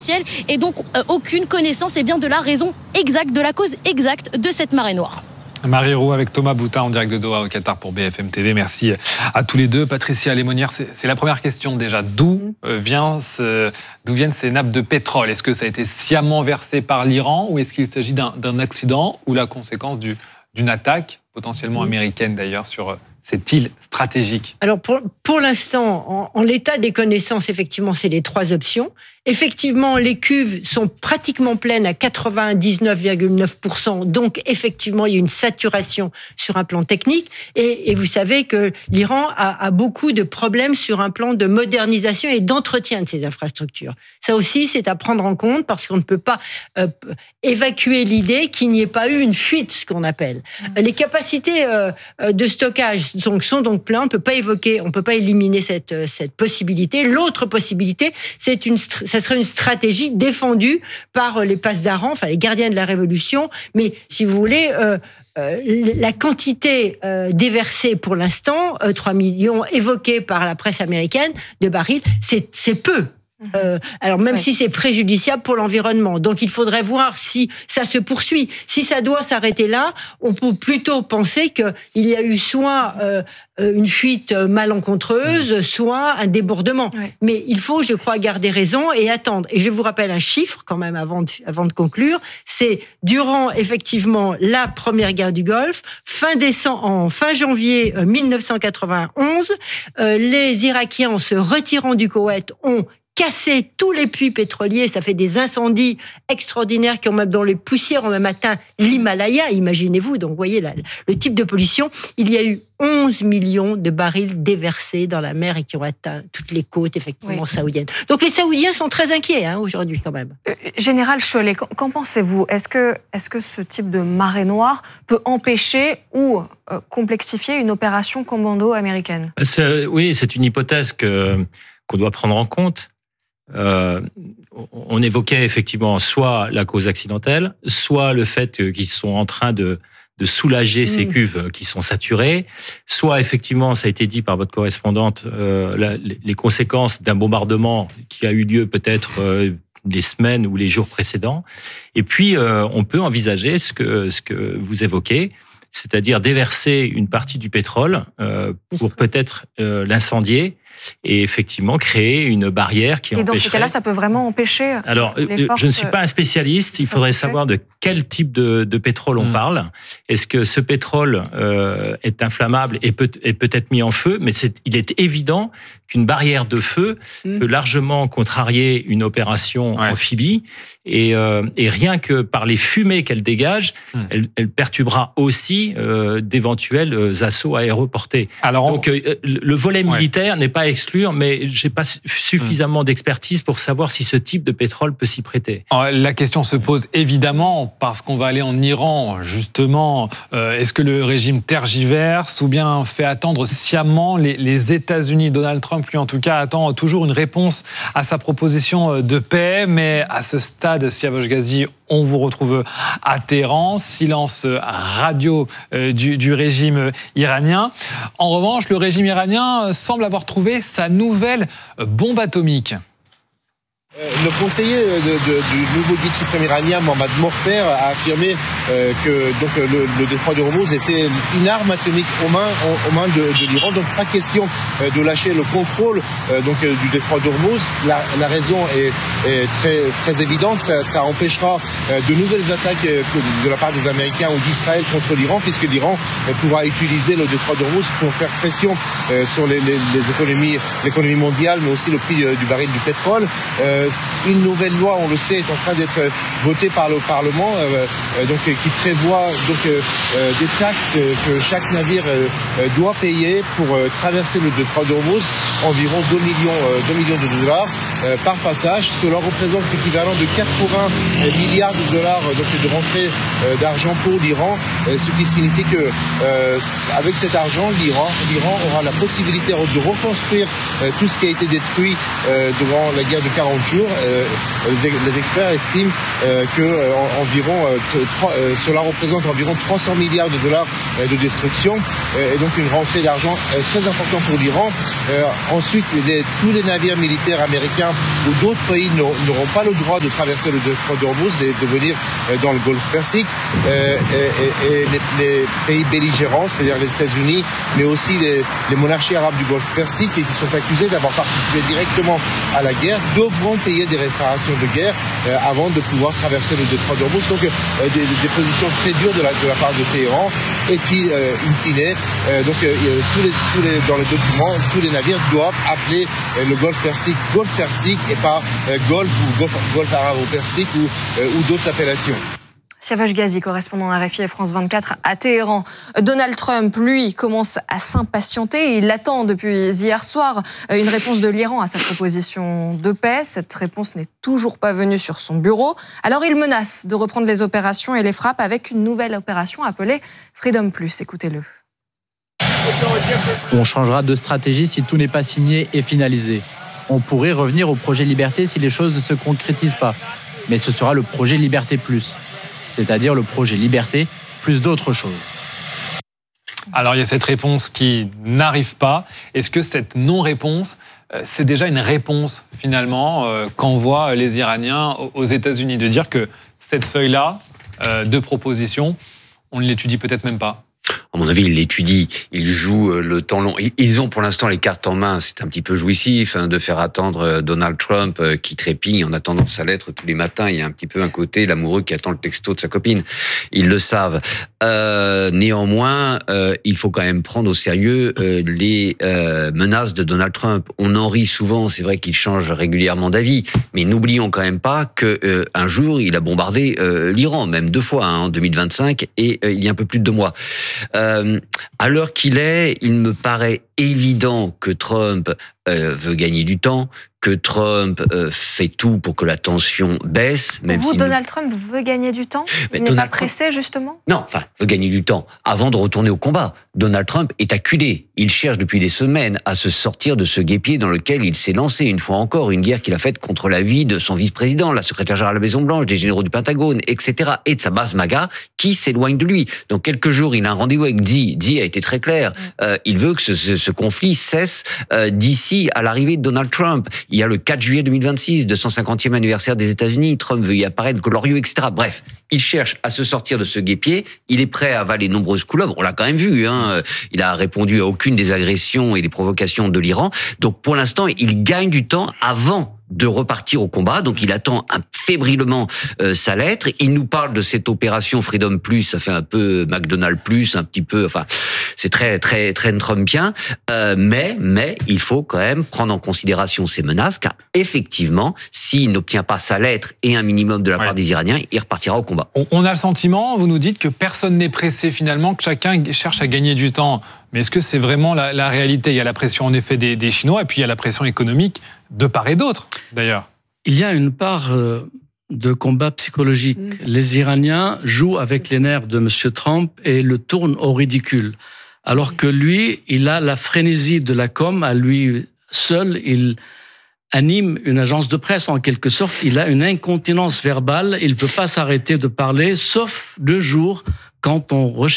et donc aucune connaissance de la raison exacte, de la cause exacte de cette marée noire. Marie Roux avec Thomas Boutin en direct de Doha au Qatar pour BFM TV. Merci à tous les deux. Patricia Lémonière, c'est la première question déjà. D'où viennent ces nappes de pétrole? Est-ce que ça a été sciemment versé par l'Iran ou est-ce qu'il s'agit d'un accident ou la conséquence d'une attaque, potentiellement américaine d'ailleurs, sur cette île stratégique? Alors pour l'instant, en l'état des connaissances, effectivement, c'est les trois options. Effectivement, les cuves sont pratiquement pleines à 99,9%. Donc, effectivement, il y a une saturation sur un plan technique. Et vous savez que l'Iran a beaucoup de problèmes sur un plan de modernisation et d'entretien de ses infrastructures. Ça aussi, c'est à prendre en compte parce qu'on ne peut pas évacuer l'idée qu'il n'y ait pas eu une fuite, ce qu'on appelle. Les capacités de stockage sont donc pleines. On ne peut pas éliminer cette possibilité. L'autre possibilité, ça serait une stratégie défendue par les pasdaran, enfin les gardiens de la Révolution. Mais si vous voulez, la quantité déversée pour l'instant, 3 millions évoqués par la presse américaine de barils, c'est peu. Alors même si c'est préjudiciable pour l'environnement. Donc il faudrait voir si ça se poursuit. Si ça doit s'arrêter là, on peut plutôt penser qu'il y a eu soit une fuite malencontreuse, soit un débordement. Mais il faut, je crois, garder raison et attendre. Et je vous rappelle un chiffre quand même avant de conclure, c'est durant effectivement la première guerre du Golfe, fin janvier 1991, les Irakiens, en se retirant du Koweït, ont cassé tous les puits pétroliers, ça fait des incendies extraordinaires dont les poussières ont même atteint l'Himalaya, imaginez-vous. Donc, vous voyez le type de pollution. Il y a eu 11 millions de barils déversés dans la mer et qui ont atteint toutes les côtes, effectivement, saoudiennes. Donc, les Saoudiens sont très inquiets, aujourd'hui, quand même. Général Cholet, qu'en pensez-vous? Est-ce que ce type de marée noire peut empêcher ou complexifier une opération commando américaine? Oui, c'est une hypothèse qu'on doit prendre en compte. On évoquait effectivement soit la cause accidentelle, soit le fait qu'ils sont en train de soulager ces cuves qui sont saturées, soit effectivement, ça a été dit par votre correspondante, les conséquences d'un bombardement qui a eu lieu peut-être les semaines ou les jours précédents. Et puis, on peut envisager ce que vous évoquez, c'est-à-dire déverser une partie du pétrole pour peut-être l'incendier et effectivement créer une barrière qui empêcherait... Et dans ce cas-là, ça peut vraiment empêcher... Alors, je ne suis pas un spécialiste, il faudrait savoir de quel type de pétrole on parle. Est-ce que ce pétrole est inflammable et peut être mis en feu? Mais il est évident qu'une barrière de feu peut largement contrarier une opération amphibie et rien que par les fumées qu'elle dégage, elle perturbera aussi d'éventuels assauts aéroportés. Donc, le volet militaire n'est pas à exclure, mais j'ai pas suffisamment d'expertise pour savoir si ce type de pétrole peut s'y prêter. La question se pose évidemment parce qu'on va aller en Iran, justement. Est-ce que le régime tergiverse ou bien fait attendre sciemment les États-Unis? Donald Trump, lui, en tout cas, attend toujours une réponse à sa proposition de paix, mais à ce stade, Siavosh Ghazi, on vous retrouve à Téhéran. Silence radio du régime iranien. En revanche, le régime iranien semble avoir trouvé sa nouvelle bombe atomique. Le conseiller du nouveau guide suprême iranien, Mohammad Morper, a affirmé que donc, le détroit d'Ormuz était une arme atomique aux mains de l'Iran. Donc pas question de lâcher le contrôle du détroit d'Ormuz. La raison est très, très évidente. Ça empêchera de nouvelles attaques de la part des Américains ou d'Israël contre l'Iran, puisque l'Iran pourra utiliser le détroit d'Ormuz pour faire pression sur l'économie mondiale, mais aussi le prix du baril du pétrole. Une nouvelle loi, on le sait, est en train d'être votée par le Parlement, qui prévoit des taxes que chaque navire doit payer pour traverser le détroit d'Ormuz, environ 2 millions de dollars par passage. Cela représente l'équivalent de 80 milliards de dollars de rentrée d'argent pour l'Iran, ce qui signifie que avec cet argent, l'Iran aura la possibilité de reconstruire tout ce qui a été détruit durant la guerre de 40 jours. Les experts estiment que environ cela représente environ 300 milliards de dollars de destruction et donc une rentrée d'argent très importante pour l'Iran. Ensuite, tous les navires militaires américains ou d'autres pays n'auront pas le droit de traverser le détroit d'Ormuz et de venir dans le Golfe Persique. Et les pays belligérants, c'est-à-dire les États-Unis, mais aussi les monarchies arabes du Golfe Persique et qui sont accusés d'avoir participé directement à la guerre, devront payer des réparations de guerre avant de pouvoir traverser le détroit d'Ormuz. Donc des positions très dures de la part de Téhéran. Et puis, in fine, dans les documents, tous les navires doivent appeler le Golfe Persique et pas Golfe ou Golfe arabo-persique ou d'autres appellations. Siavash Ghazi, correspondant RFI et France 24 à Téhéran. Donald Trump, lui, commence à s'impatienter. Il attend depuis hier soir une réponse de l'Iran à sa proposition de paix. Cette réponse n'est toujours pas venue sur son bureau. Alors il menace de reprendre les opérations et les frappes avec une nouvelle opération appelée Freedom Plus. Écoutez-le. On changera de stratégie si tout n'est pas signé et finalisé. On pourrait revenir au projet Liberté si les choses ne se concrétisent pas. Mais ce sera le projet Liberté Plus. C'est-à-dire le projet Liberté, plus d'autres choses. Alors il y a cette réponse qui n'arrive pas. Est-ce que cette non-réponse, c'est déjà une réponse finalement qu'envoient les Iraniens aux États-Unis, de dire que cette feuille-là de proposition, on ne l'étudie peut-être même pas? À mon avis, ils l'étudient, ils jouent le temps long. Ils ont pour l'instant les cartes en main. C'est un petit peu jouissif de faire attendre Donald Trump qui trépigne en attendant sa lettre tous les matins. Il y a un petit peu un côté l'amoureux qui attend le texto de sa copine. Ils le savent. Néanmoins, il faut quand même prendre au sérieux les menaces de Donald Trump. On en rit souvent, c'est vrai qu'il change régulièrement d'avis, mais n'oublions quand même pas que un jour il a bombardé l'Iran, même 2 fois en 2025 et il y a un peu plus de 2 mois. À l'heure qu'il est, il me paraît évident que Trump veut gagner du temps, que Trump fait tout pour que la tension baisse. Même pour vous, Donald Trump veut gagner du temps? Il n'est pas pressé, justement? Non, veut gagner du temps avant de retourner au combat. Donald Trump est acculé. Il cherche depuis des semaines à se sortir de ce guêpier dans lequel il s'est lancé une fois encore, une guerre qu'il a faite contre la vie de son vice-président, la secrétaire générale de la Maison-Blanche, des généraux du Pentagone, etc., et de sa base MAGA, qui s'éloigne de lui. Donc quelques jours, il a un rendez-vous avec Xi. Xi a été très clair. Il veut que ce conflit cesse d'ici à l'arrivée de Donald Trump. Il y a le 4 juillet 2026, 250e anniversaire des États-Unis. Trump veut y apparaître glorieux, etc. Bref, il cherche à se sortir de ce guêpier. Il est prêt à avaler nombreuses couleuvres. On l'a quand même vu. Il a répondu à aucune des agressions et des provocations de l'Iran. Donc, pour l'instant, il gagne du temps avant de repartir au combat. Donc, il attend fébrilement sa lettre. Il nous parle de cette opération Freedom Plus. Ça fait un peu McDonald's Plus, un petit peu. Enfin, c'est très, très, très trumpien. Mais il faut quand même prendre en considération ces menaces, car effectivement, s'il n'obtient pas sa lettre et un minimum de la part des Iraniens, il repartira au combat. On a le sentiment, vous nous dites que personne n'est pressé finalement, que chacun cherche à gagner du temps. Mais est-ce que c'est vraiment la réalité? Il y a la pression en effet des Chinois et puis il y a la pression économique de part et d'autre d'ailleurs. Il y a une part de combat psychologique. Les Iraniens jouent avec les nerfs de M. Trump et le tournent au ridicule. Alors que lui, il a la frénésie de la com, à lui seul, il anime une agence de presse en quelque sorte. Il a une incontinence verbale, il ne peut pas s'arrêter de parler, sauf 2 jours quand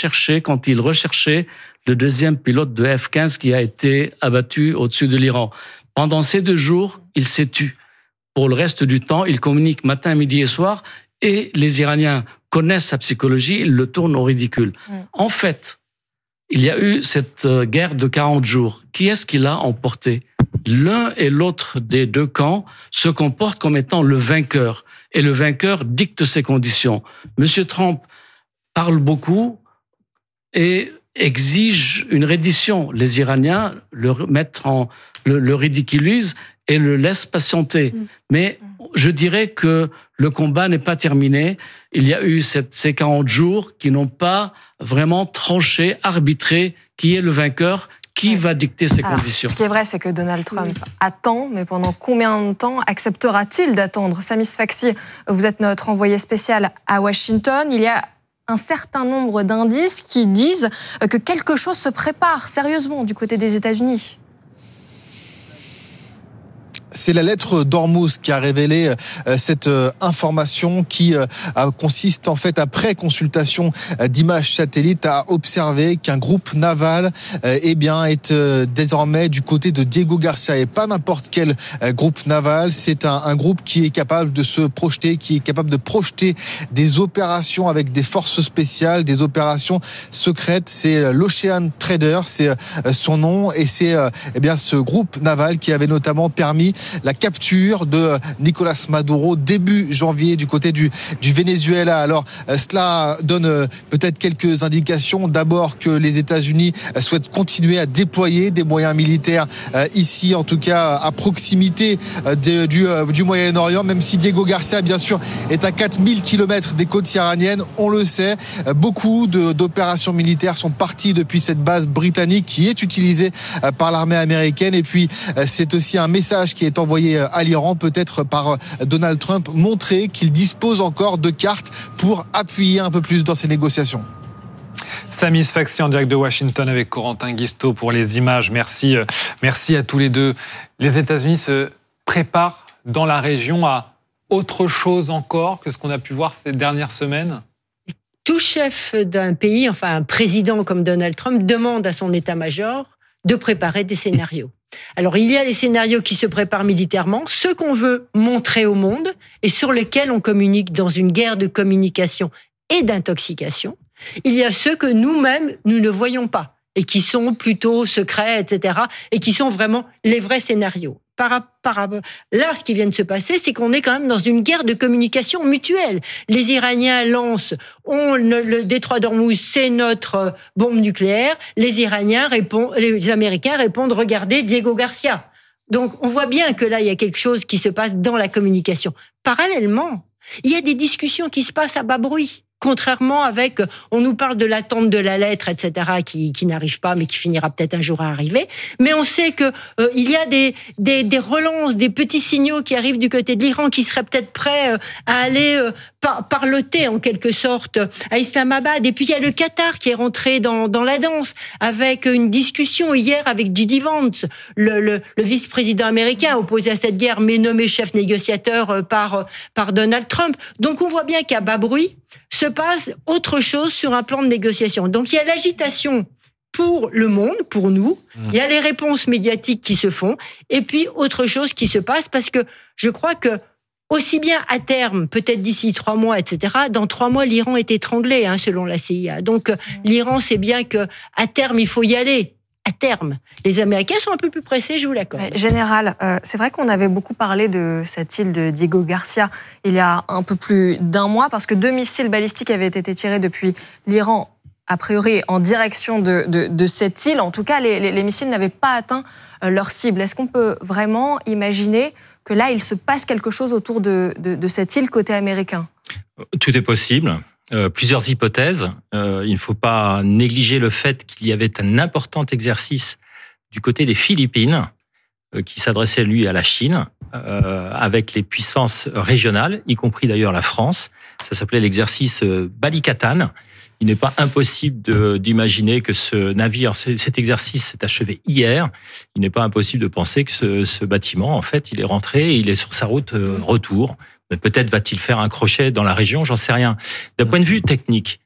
il recherchait le 2e pilote de F-15 qui a été abattu au-dessus de l'Iran. Pendant ces 2 jours, il s'est tu. Pour le reste du temps, il communique matin, midi et soir, et les Iraniens connaissent sa psychologie, ils le tournent au ridicule. En fait, il y a eu cette guerre de 40 jours. Qui est-ce qui l'a emporté? L'un et l'autre des 2 camps se comportent comme étant le vainqueur. Et le vainqueur dicte ses conditions. Monsieur Trump parle beaucoup et exige une reddition. Les Iraniens le ridiculisent et le laissent patienter. Mais je dirais que le combat n'est pas terminé. Il y a eu ces 40 jours qui n'ont pas vraiment tranché, arbitré qui est le vainqueur, qui va dicter ces conditions. Ce qui est vrai, c'est que Donald Trump attend, mais pendant combien de temps acceptera-t-il d'attendre? Sami Sfaxi, vous êtes notre envoyé spécial à Washington. Il y a un certain nombre d'indices qui disent que quelque chose se prépare sérieusement du côté des États-Unis. C'est la lettre d'Ormuz qui a révélé cette information qui consiste en fait, après consultation d'images satellites, à observer qu'un groupe naval est désormais du côté de Diego Garcia, et pas n'importe quel groupe naval. C'est un groupe qui est capable de se projeter, qui est capable de projeter des opérations avec des forces spéciales, des opérations secrètes. C'est l'Ocean Trader, c'est son nom, et c'est ce groupe naval qui avait notamment permis la capture de Nicolás Maduro début janvier du côté du Venezuela. Alors cela donne peut-être quelques indications. D'abord que les États-Unis souhaitent continuer à déployer des moyens militaires ici, en tout cas à proximité du Moyen-Orient, même si Diego Garcia bien sûr est à 4000 km des côtes iraniennes. On le sait, beaucoup d'opérations militaires sont parties depuis cette base britannique qui est utilisée par l'armée américaine. Et puis c'est aussi un message qui est envoyé à l'Iran, peut-être par Donald Trump, montrer qu'il dispose encore de cartes pour appuyer un peu plus dans ces négociations. Samy Sfaxi en direct de Washington avec Corentin Guisteau pour les images. Merci à tous les deux. Les États-Unis se préparent dans la région à autre chose encore que ce qu'on a pu voir ces dernières semaines? Tout chef d'un pays, enfin un président comme Donald Trump, demande à son état-major de préparer des scénarios. Alors, il y a les scénarios qui se préparent militairement, ceux qu'on veut montrer au monde et sur lesquels on communique dans une guerre de communication et d'intoxication. Il y a ceux que nous-mêmes, nous ne voyons pas et qui sont plutôt secrets, etc., et qui sont vraiment les vrais scénarios. Là, ce qui vient de se passer, c'est qu'on est quand même dans une guerre de communication mutuelle. Les Iraniens lancent, le détroit d'Ormuz, c'est notre bombe nucléaire. Les Américains répondent, regardez Diego Garcia. Donc, on voit bien que là, il y a quelque chose qui se passe dans la communication. Parallèlement, il y a des discussions qui se passent à bas bruit. Contrairement avec, on nous parle de l'attente de la lettre, etc., qui n'arrive pas, mais qui finira peut-être un jour à arriver. Mais on sait que il y a des relances, des petits signaux qui arrivent du côté de l'Iran, qui seraient peut-être prêts à aller parloter en quelque sorte à Islamabad. Et puis il y a le Qatar qui est rentré dans la danse avec une discussion hier avec J.D. Vance, le vice-président américain opposé à cette guerre, mais nommé chef négociateur par Donald Trump. Donc on voit bien qu'à bas bruit se passe autre chose sur un plan de négociation. Donc il y a l'agitation pour le monde, pour nous, il y a les réponses médiatiques qui se font, et puis autre chose qui se passe, parce que je crois que aussi bien à terme, peut-être d'ici 3 mois, etc., dans 3 mois, l'Iran est étranglé, selon la CIA. Donc l'Iran sait bien qu'à terme, il faut y aller. À terme. Les Américains sont un peu plus pressés, je vous l'accorde. Général, c'est vrai qu'on avait beaucoup parlé de cette île de Diego Garcia il y a un peu plus d'1 mois, parce que 2 missiles balistiques avaient été tirés depuis l'Iran, a priori en direction de cette île. En tout cas, les missiles n'avaient pas atteint leur cible. Est-ce qu'on peut vraiment imaginer que là, il se passe quelque chose autour de cette île côté américain? Tout est possible. Plusieurs hypothèses. Il ne faut pas négliger le fait qu'il y avait un important exercice du côté des Philippines qui s'adressait, lui, à la Chine, avec les puissances régionales, y compris d'ailleurs la France. Ça s'appelait l'exercice Balikatan. Il n'est pas impossible d'imaginer que ce navire, cet exercice s'est achevé hier. Il n'est pas impossible de penser que ce bâtiment, en fait, il est rentré et il est sur sa route retour. Mais peut-être va-t-il faire un crochet dans la région, j'en sais rien. D'un point de vue technique,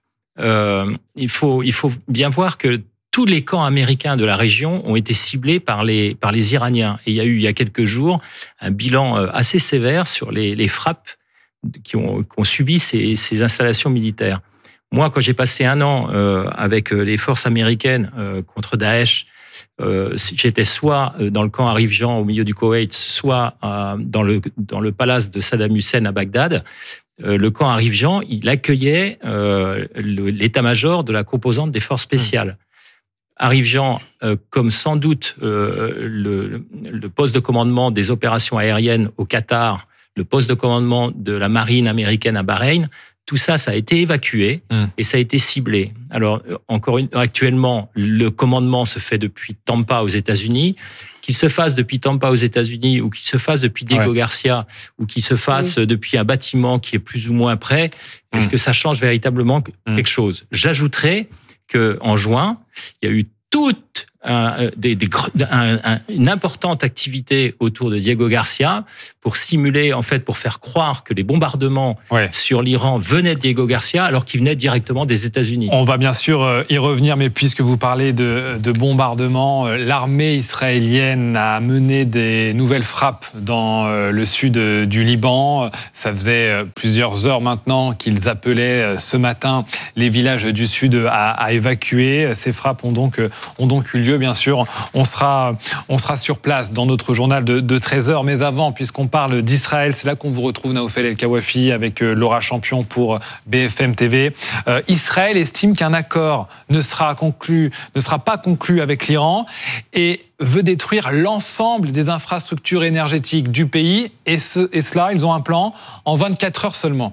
il faut bien voir que tous les camps américains de la région ont été ciblés par les Iraniens. Et il y a eu, il y a quelques jours, un bilan assez sévère sur les frappes qu'ont subi ces installations militaires. Moi, quand j'ai passé 1 an avec les forces américaines contre Daesh, j'étais soit dans le camp Arif Jan au milieu du Koweït, soit dans le palace de Saddam Hussein à Bagdad. Le camp Arif Jan, il accueillait l'état-major de la composante des forces spéciales. Arif Jan, comme sans doute le poste de commandement des opérations aériennes au Qatar, le poste de commandement de la marine américaine à Bahreïn, tout ça, ça a été évacué et ça a été ciblé. Alors, actuellement, le commandement se fait depuis Tampa aux États-Unis. Qu'il se fasse depuis Tampa aux États-Unis ou qu'il se fasse depuis Diego Garcia ou qu'il se fasse depuis un bâtiment qui est plus ou moins prêt, est-ce que ça change véritablement quelque chose? J'ajouterais qu'en juin, il y a eu toute une importante activité autour de Diego Garcia pour simuler, en fait, pour faire croire que les bombardements sur l'Iran venaient de Diego Garcia alors qu'ils venaient directement des États-Unis. On va bien sûr y revenir, mais puisque vous parlez de bombardements, l'armée israélienne a mené des nouvelles frappes dans le sud du Liban. Ça faisait plusieurs heures maintenant qu'ils appelaient ce matin les villages du sud à évacuer. Ces frappes ont donc eu lieu, bien sûr. On sera sur place dans notre journal de 13h. Mais avant, puisqu'on parle d'Israël, c'est là qu'on vous retrouve, Naoufel El-Kawafi, avec Laura Champion pour BFM TV. Israël estime qu'un accord ne sera pas conclu avec l'Iran et veut détruire l'ensemble des infrastructures énergétiques du pays. Et cela, ils ont un plan en 24 heures seulement.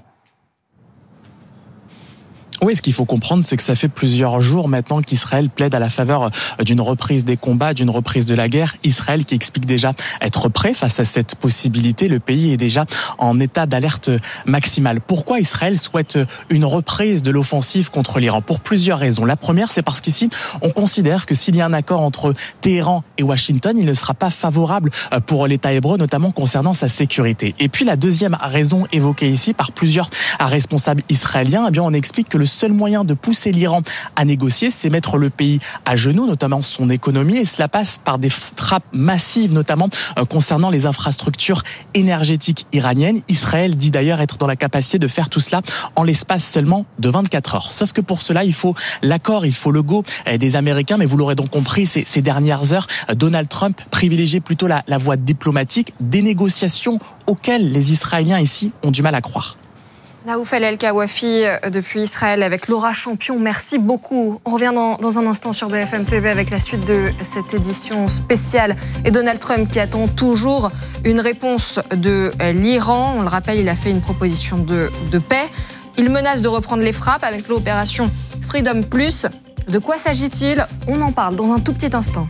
Oui, ce qu'il faut comprendre, c'est que ça fait plusieurs jours maintenant qu'Israël plaide à la faveur d'une reprise des combats, d'une reprise de la guerre. Israël qui explique déjà être prêt face à cette possibilité. Le pays est déjà en état d'alerte maximale. Pourquoi Israël souhaite une reprise de l'offensive contre l'Iran? Pour plusieurs raisons. La première, c'est parce qu'ici, on considère que s'il y a un accord entre Téhéran et Washington, il ne sera pas favorable pour l'État hébreu, notamment concernant sa sécurité. Et puis la deuxième raison évoquée ici par plusieurs responsables israéliens, eh bien, on explique que le seul moyen de pousser l'Iran à négocier, c'est mettre le pays à genoux, notamment son économie, et cela passe par des frappes massives, notamment concernant les infrastructures énergétiques iraniennes. Israël dit d'ailleurs être dans la capacité de faire tout cela en l'espace seulement de 24 heures. Sauf que pour cela, il faut l'accord, il faut le go des Américains, mais vous l'aurez donc compris, ces dernières heures, Donald Trump privilégie plutôt la voie diplomatique, des négociations auxquelles les Israéliens ici ont du mal à croire. Naoufel El-Kawafi depuis Israël avec Laura Champion, merci beaucoup. On revient dans un instant sur BFM TV avec la suite de cette édition spéciale. Et Donald Trump qui attend toujours une réponse de l'Iran. On le rappelle, il a fait une proposition de paix. Il menace de reprendre les frappes avec l'opération Freedom Plus. De quoi s'agit-il? On en parle dans un tout petit instant.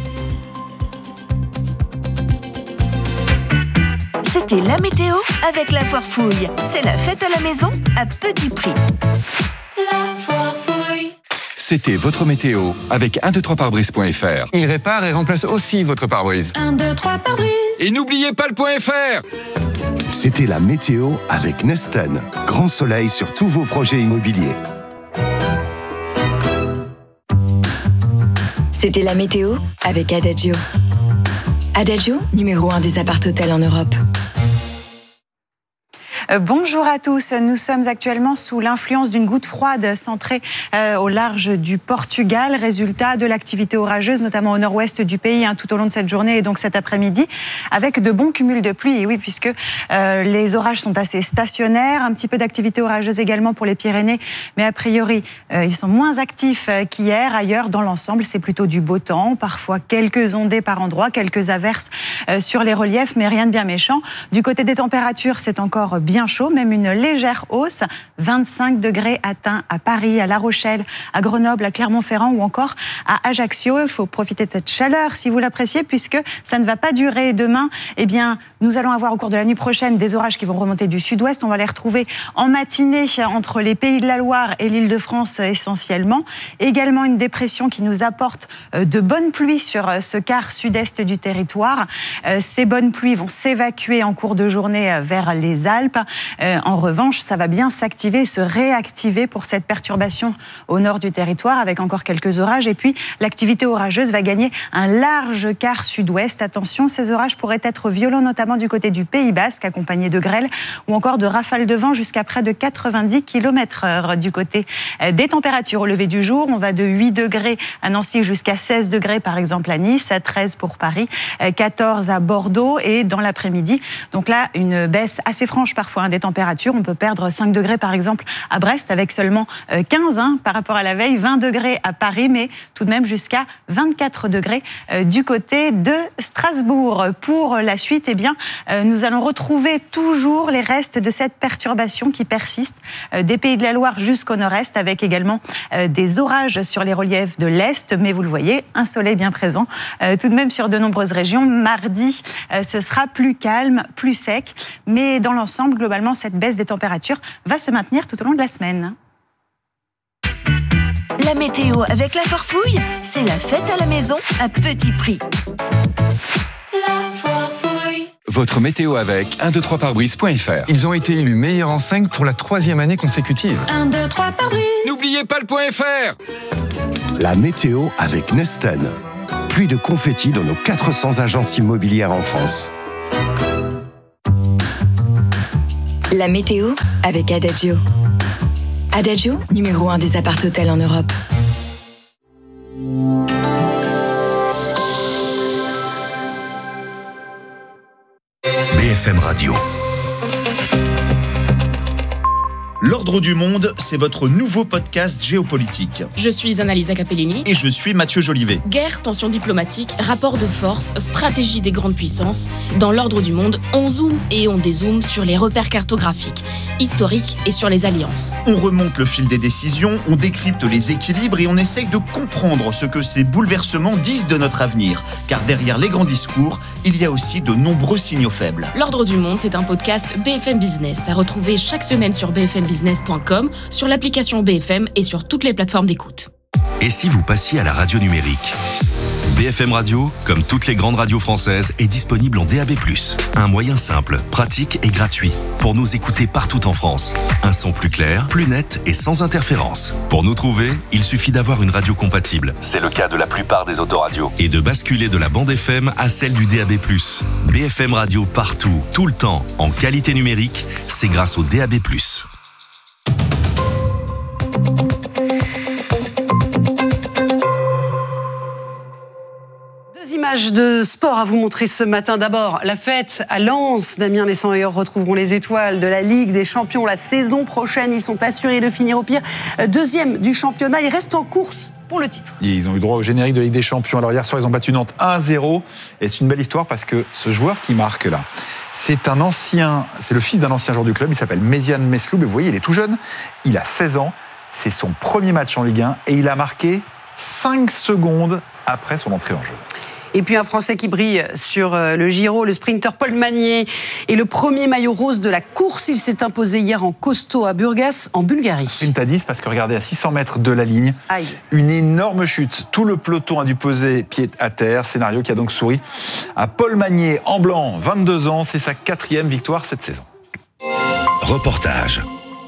C'était la météo avec la Foire Fouille. C'est la fête à la maison à petit prix. La Foire Fouille. C'était votre météo avec 123pare-brise.fr. Il répare et remplace aussi votre pare-brise. 123 pare-brise. Et n'oubliez pas le .fr. C'était la météo avec Neston. Grand soleil sur tous vos projets immobiliers. C'était la météo avec Adagio. Adagio, numéro 1 des appart-hôtels en Europe. Bonjour à tous, nous sommes actuellement sous l'influence d'une goutte froide centrée au large du Portugal, résultat de l'activité orageuse, notamment au nord-ouest du pays, tout au long de cette journée et donc cet après-midi, avec de bons cumuls de pluie. Et oui, puisque les orages sont assez stationnaires, un petit peu d'activité orageuse également pour les Pyrénées, mais a priori, ils sont moins actifs qu'hier. Ailleurs, dans l'ensemble, c'est plutôt du beau temps, parfois quelques ondées par endroit, quelques averses sur les reliefs, mais rien de bien méchant. Du côté des températures, c'est encore bien chaud, même une légère hausse, 25 degrés atteints à Paris, à La Rochelle, à Grenoble, à Clermont-Ferrand ou encore à Ajaccio. Il faut profiter de cette chaleur si vous l'appréciez, puisque ça ne va pas durer demain. Eh bien, nous allons avoir au cours de la nuit prochaine des orages qui vont remonter du sud-ouest. On va les retrouver en matinée entre les Pays de la Loire et l'Île-de-France essentiellement. Également une dépression qui nous apporte de bonnes pluies sur ce quart sud-est du territoire. Ces bonnes pluies vont s'évacuer en cours de journée vers les Alpes. En revanche, ça va bien s'activer, se réactiver pour cette perturbation au nord du territoire avec encore quelques orages. Et puis, l'activité orageuse va gagner un large quart sud-ouest. Attention, ces orages pourraient être violents, notamment du côté du Pays Basque, accompagnés de grêle ou encore de rafales de vent jusqu'à près de 90 km/h. Du côté des températures au lever du jour, on va de 8 degrés à Nancy jusqu'à 16 degrés, par exemple, à Nice, à 13 pour Paris, 14 à Bordeaux et dans l'après-midi. Donc là, une baisse assez franche parfois des températures. On peut perdre 5 degrés par exemple à Brest avec seulement 15 par rapport à la veille, 20 degrés à Paris, mais tout de même jusqu'à 24 degrés du côté de Strasbourg. Pour la suite, eh bien, nous allons retrouver toujours les restes de cette perturbation qui persiste des Pays de la Loire jusqu'au nord-est avec également des orages sur les reliefs de l'Est, mais vous le voyez, un soleil bien présent tout de même sur de nombreuses régions. Mardi, ce sera plus calme, plus sec, mais dans l'ensemble, globalement, cette baisse des températures va se maintenir tout au long de la semaine. La météo avec la Farfouille, c'est la fête à la maison à petit prix. La Farfouille. Votre météo avec 123pare-brise.fr. Ils ont été élus meilleurs en 5 pour la 3e année consécutive. 1, 2, 3 pare-brise. N'oubliez pas le .fr. La météo avec Nesten. Pluie de confettis dans nos 400 agences immobilières en France. La météo avec Adagio. Adagio, numéro 1 des appart-hôtels en Europe. BFM Radio. L'Ordre du Monde, c'est votre nouveau podcast géopolitique. Je suis Annalisa Capellini. Et je suis Mathieu Jolivet. Guerre, tensions diplomatiques, rapports de force, stratégie des grandes puissances. Dans l'Ordre du Monde, on zoome et on dézoome sur les repères cartographiques, historiques et sur les alliances. On remonte le fil des décisions, on décrypte les équilibres et on essaye de comprendre ce que ces bouleversements disent de notre avenir. Car derrière les grands discours, il y a aussi de nombreux signaux faibles. L'Ordre du Monde, c'est un podcast BFM Business à retrouver chaque semaine sur bfmbusiness.com, sur l'application BFM et sur toutes les plateformes d'écoute. Et si vous passiez à la radio numérique ? BFM Radio, comme toutes les grandes radios françaises, est disponible en DAB+. Un moyen simple, pratique et gratuit pour nous écouter partout en France. Un son plus clair, plus net et sans interférence. Pour nous trouver, il suffit d'avoir une radio compatible. C'est le cas de la plupart des autoradios. Et de basculer de la bande FM à celle du DAB+. BFM Radio partout, tout le temps, en qualité numérique, c'est grâce au DAB+. Images de sport à vous montrer ce matin. D'abord, la fête à Lens. Damien Lessanguer retrouveront les étoiles de la Ligue des Champions la saison prochaine. Ils sont assurés de finir au pire deuxième du championnat. Ils restent en course pour le titre. Ils ont eu droit au générique de la Ligue des Champions. Alors hier soir, ils ont battu Nantes 1-0. Et c'est une belle histoire parce que ce joueur qui marque là, c'est le fils d'un ancien joueur du club. Il s'appelle Méziane Mesloub. Et vous voyez, il est tout jeune. Il a 16 ans. C'est son premier match en Ligue 1. Et il a marqué 5 secondes après son entrée en jeu. Et puis un Français qui brille sur le Giro, le sprinter Paul Magnier est le premier maillot rose de la course. Il s'est imposé hier en costaud à Burgas, en Bulgarie. Sprint à 10 parce que regardez, à 600 mètres de la ligne, une énorme chute. Tout le peloton a dû poser pied à terre. Scénario qui a donc souri à Paul Magnier en blanc, 22 ans. C'est sa 4e victoire cette saison. Reportage.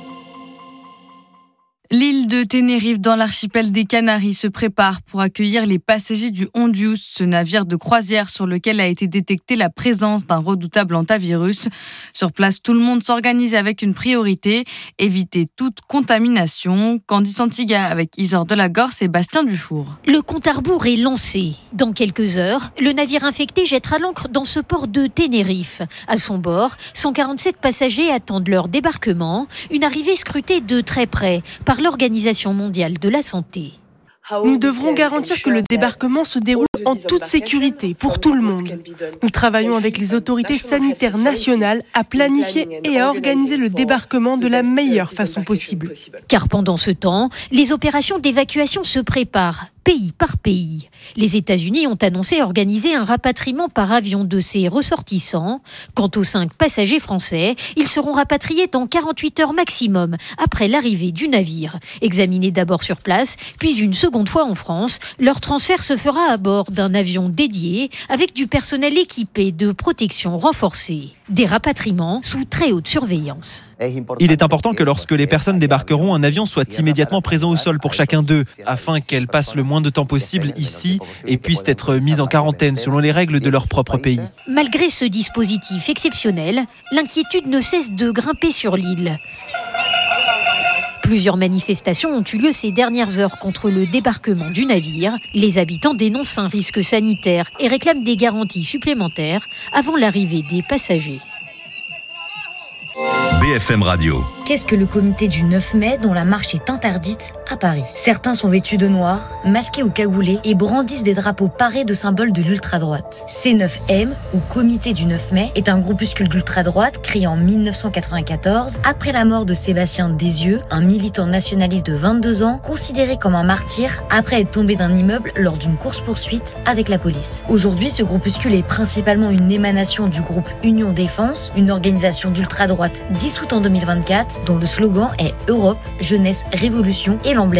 L'île de Tenerife dans l'archipel des Canaries se prépare pour accueillir les passagers du Hondius, ce navire de croisière sur lequel a été détectée la présence d'un redoutable hantavirus. Sur place, tout le monde s'organise avec une priorité, éviter toute contamination. Candice Antiga avec Isor Delagorce et Bastien Dufour. Le compte à rebours est lancé. Dans quelques heures, le navire infecté jettera l'ancre dans ce port de Tenerife. À son bord, 147 passagers attendent leur débarquement, une arrivée scrutée de très près par l'Organisation mondiale de la santé. Nous devrons garantir que le débarquement se déroule en toute sécurité pour tout le monde. Nous travaillons avec les autorités sanitaires nationales à planifier et à organiser le débarquement de la meilleure façon possible. Car pendant ce temps, les opérations d'évacuation se préparent, pays par pays. Les États-Unis ont annoncé organiser un rapatriement par avion de ses ressortissants. Quant aux 5 passagers français, ils seront rapatriés dans 48 heures maximum après l'arrivée du navire. Examinés d'abord sur place, puis une seconde fois en France, leur transfert se fera à bord d'un avion dédié avec du personnel équipé de protection renforcée. Des rapatriements sous très haute surveillance. Il est important que lorsque les personnes débarqueront, un avion soit immédiatement présent au sol pour chacun d'eux, afin qu'elles passent le moins de temps possible ici et puissent être mises en quarantaine selon les règles de leur propre pays. Malgré ce dispositif exceptionnel, l'inquiétude ne cesse de grimper sur l'île. Plusieurs manifestations ont eu lieu ces dernières heures contre le débarquement du navire. Les habitants dénoncent un risque sanitaire et réclament des garanties supplémentaires avant l'arrivée des passagers. BFM Radio. Qu'est-ce que le comité du 9 mai dont la marche est interdite à Paris ? Certains sont vêtus de noir, masqués ou cagoulés et brandissent des drapeaux parés de symboles de l'ultra-droite. C9M, ou Comité du 9 mai, est un groupuscule d'ultra-droite créé en 1994 après la mort de Sébastien Desieux, un militant nationaliste de 22 ans, considéré comme un martyr après être tombé d'un immeuble lors d'une course-poursuite avec la police. Aujourd'hui, ce groupuscule est principalement une émanation du groupe Union Défense, une organisation d'ultra-droite dissoute en 2024, dont le slogan est Europe, Jeunesse, Révolution et l'emblème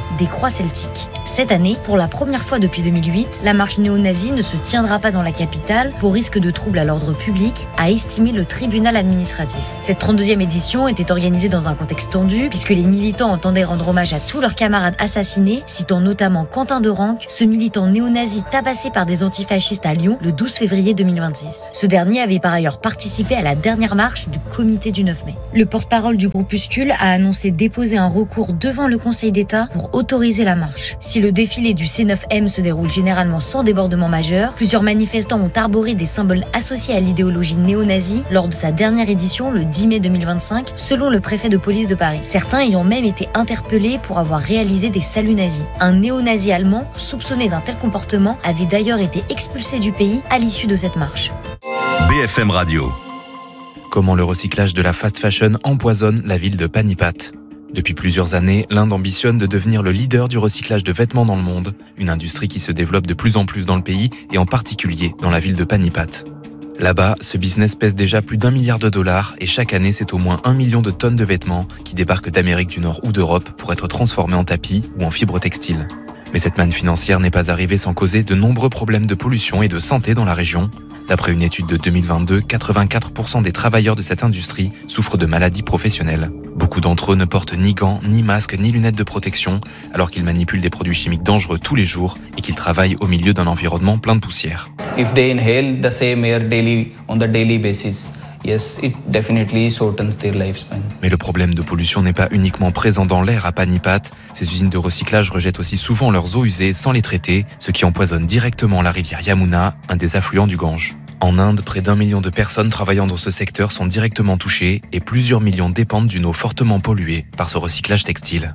des croix celtiques. Cette année, pour la première fois depuis 2008, la marche néo-nazie ne se tiendra pas dans la capitale pour risque de trouble à l'ordre public, a estimé le tribunal administratif. Cette 32e édition était organisée dans un contexte tendu puisque les militants entendaient rendre hommage à tous leurs camarades assassinés, citant notamment Quentin de Ranc, ce militant néo-nazi tabassé par des antifascistes à Lyon le 12 février 2026. Ce dernier avait par ailleurs participé à la dernière marche du comité du 9 mai. Le porte-parole du groupuscule a annoncé déposer un recours devant le Conseil d'État pour autoriser la marche. Si le défilé du C9M se déroule généralement sans débordement majeur, plusieurs manifestants ont arboré des symboles associés à l'idéologie néo-nazie lors de sa dernière édition le 10 mai 2025, selon le préfet de police de Paris. Certains ayant même été interpellés pour avoir réalisé des saluts nazis. Un néo-nazi allemand, soupçonné d'un tel comportement, avait d'ailleurs été expulsé du pays à l'issue de cette marche. BFM Radio. Comment le recyclage de la fast fashion empoisonne la ville de Panipat. Depuis plusieurs années, l'Inde ambitionne de devenir le leader du recyclage de vêtements dans le monde, une industrie qui se développe de plus en plus dans le pays et en particulier dans la ville de Panipat. Là-bas, ce business pèse déjà plus d'$1 milliard et chaque année, c'est au moins 1 million de tonnes de vêtements qui débarquent d'Amérique du Nord ou d'Europe pour être transformés en tapis ou en fibres textiles. Mais cette manne financière n'est pas arrivée sans causer de nombreux problèmes de pollution et de santé dans la région. D'après une étude de 2022, 84% des travailleurs de cette industrie souffrent de maladies professionnelles. Beaucoup d'entre eux ne portent ni gants, ni masques, ni lunettes de protection, alors qu'ils manipulent des produits chimiques dangereux tous les jours et qu'ils travaillent au milieu d'un environnement plein de poussière. If they inhale the same air on the daily basis, yes, it definitely shortens their lifespan. Mais le problème de pollution n'est pas uniquement présent dans l'air à Panipat. Ces usines de recyclage rejettent aussi souvent leurs eaux usées sans les traiter, ce qui empoisonne directement la rivière Yamuna, un des affluents du Gange. En Inde, près d'1 million de personnes travaillant dans ce secteur sont directement touchées et plusieurs millions dépendent d'une eau fortement polluée par ce recyclage textile.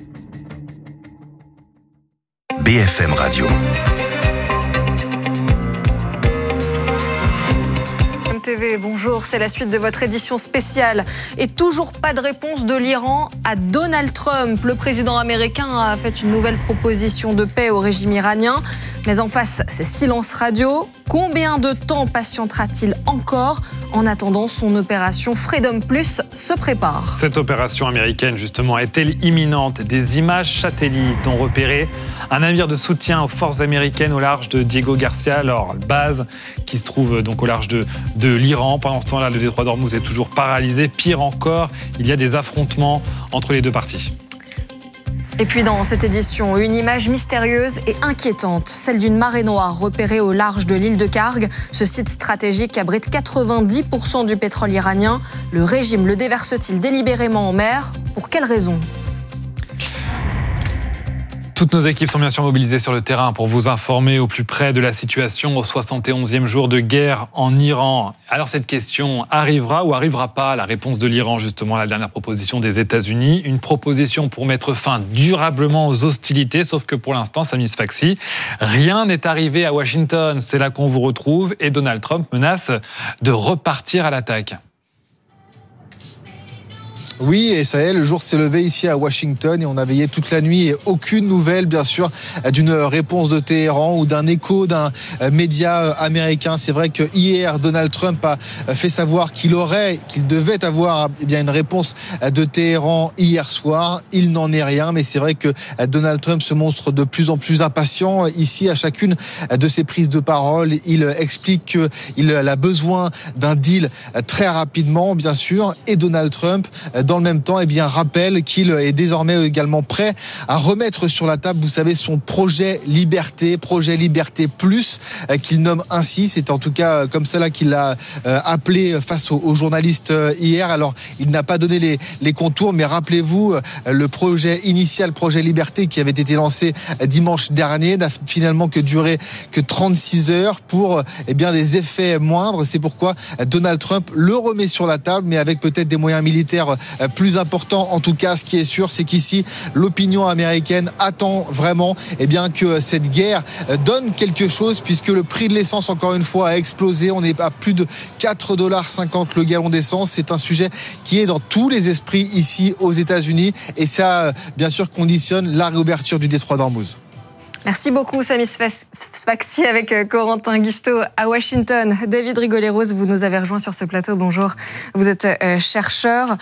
BFM Radio. TV, bonjour, c'est la suite de votre édition spéciale. Et toujours pas de réponse de l'Iran à Donald Trump. Le président américain a fait une nouvelle proposition de paix au régime iranien. Mais en face, c'est silence radio. Combien de temps patientera-t-il encore? En attendant, son opération Freedom Plus se prépare. Cette opération américaine, justement, est-elle imminente? Des images satellites ont repéré un navire de soutien aux forces américaines au large de Diego Garcia, leur base qui se trouve donc au large de l'Iran. Pendant ce temps-là, le détroit d'Ormuz est toujours paralysé. Pire encore, il y a des affrontements entre les deux parties. Et puis dans cette édition, une image mystérieuse et inquiétante, celle d'une marée noire repérée au large de l'île de Karg. Ce site stratégique abrite 90% du pétrole iranien. Le régime le déverse-t-il délibérément en mer? Pour quelles raisons? Toutes nos équipes sont bien sûr mobilisées sur le terrain pour vous informer au plus près de la situation au 71e jour de guerre en Iran. Alors cette question arrivera ou arrivera pas? La réponse de l'Iran, justement, la dernière proposition des États-Unis. Une proposition pour mettre fin durablement aux hostilités, sauf que pour l'instant, Sami Sfaxi, rien n'est arrivé à Washington. C'est là qu'on vous retrouve et Donald Trump menace de repartir à l'attaque. Oui, et ça y est, le jour s'est levé ici à Washington et on a veillé toute la nuit et aucune nouvelle, bien sûr, d'une réponse de Téhéran ou d'un écho d'un média américain. C'est vrai que hier, Donald Trump a fait savoir qu'il devait avoir une réponse de Téhéran hier soir. Il n'en est rien, mais c'est vrai que Donald Trump se montre de plus en plus impatient. Ici, à chacune de ses prises de parole, il explique qu'il a besoin d'un deal très rapidement, bien sûr, et Donald Trump, dans le même temps, rappelle qu'il est désormais également prêt à remettre sur la table, vous savez, son projet Liberté Plus, qu'il nomme ainsi. C'est en tout cas comme cela qu'il l'a appelé face aux journalistes hier. Alors, il n'a pas donné les contours, mais rappelez-vous, le projet initial, projet Liberté, qui avait été lancé dimanche dernier, n'a finalement duré que 36 heures pour des effets moindres. C'est pourquoi Donald Trump le remet sur la table, mais avec peut-être des moyens militaires plus important. En tout cas, ce qui est sûr, c'est qu'ici, l'opinion américaine attend vraiment que cette guerre donne quelque chose, puisque le prix de l'essence, encore une fois, a explosé. On est à plus de 4,50 $ le gallon d'essence. C'est un sujet qui est dans tous les esprits ici aux États-Unis, et ça, bien sûr, conditionne la réouverture du détroit d'Ormuz. Merci beaucoup, Samy Sfaxi avec Corentin Guistaud à Washington. David Rigoleros, vous nous avez rejoint sur ce plateau. Bonjour. Vous êtes chercheur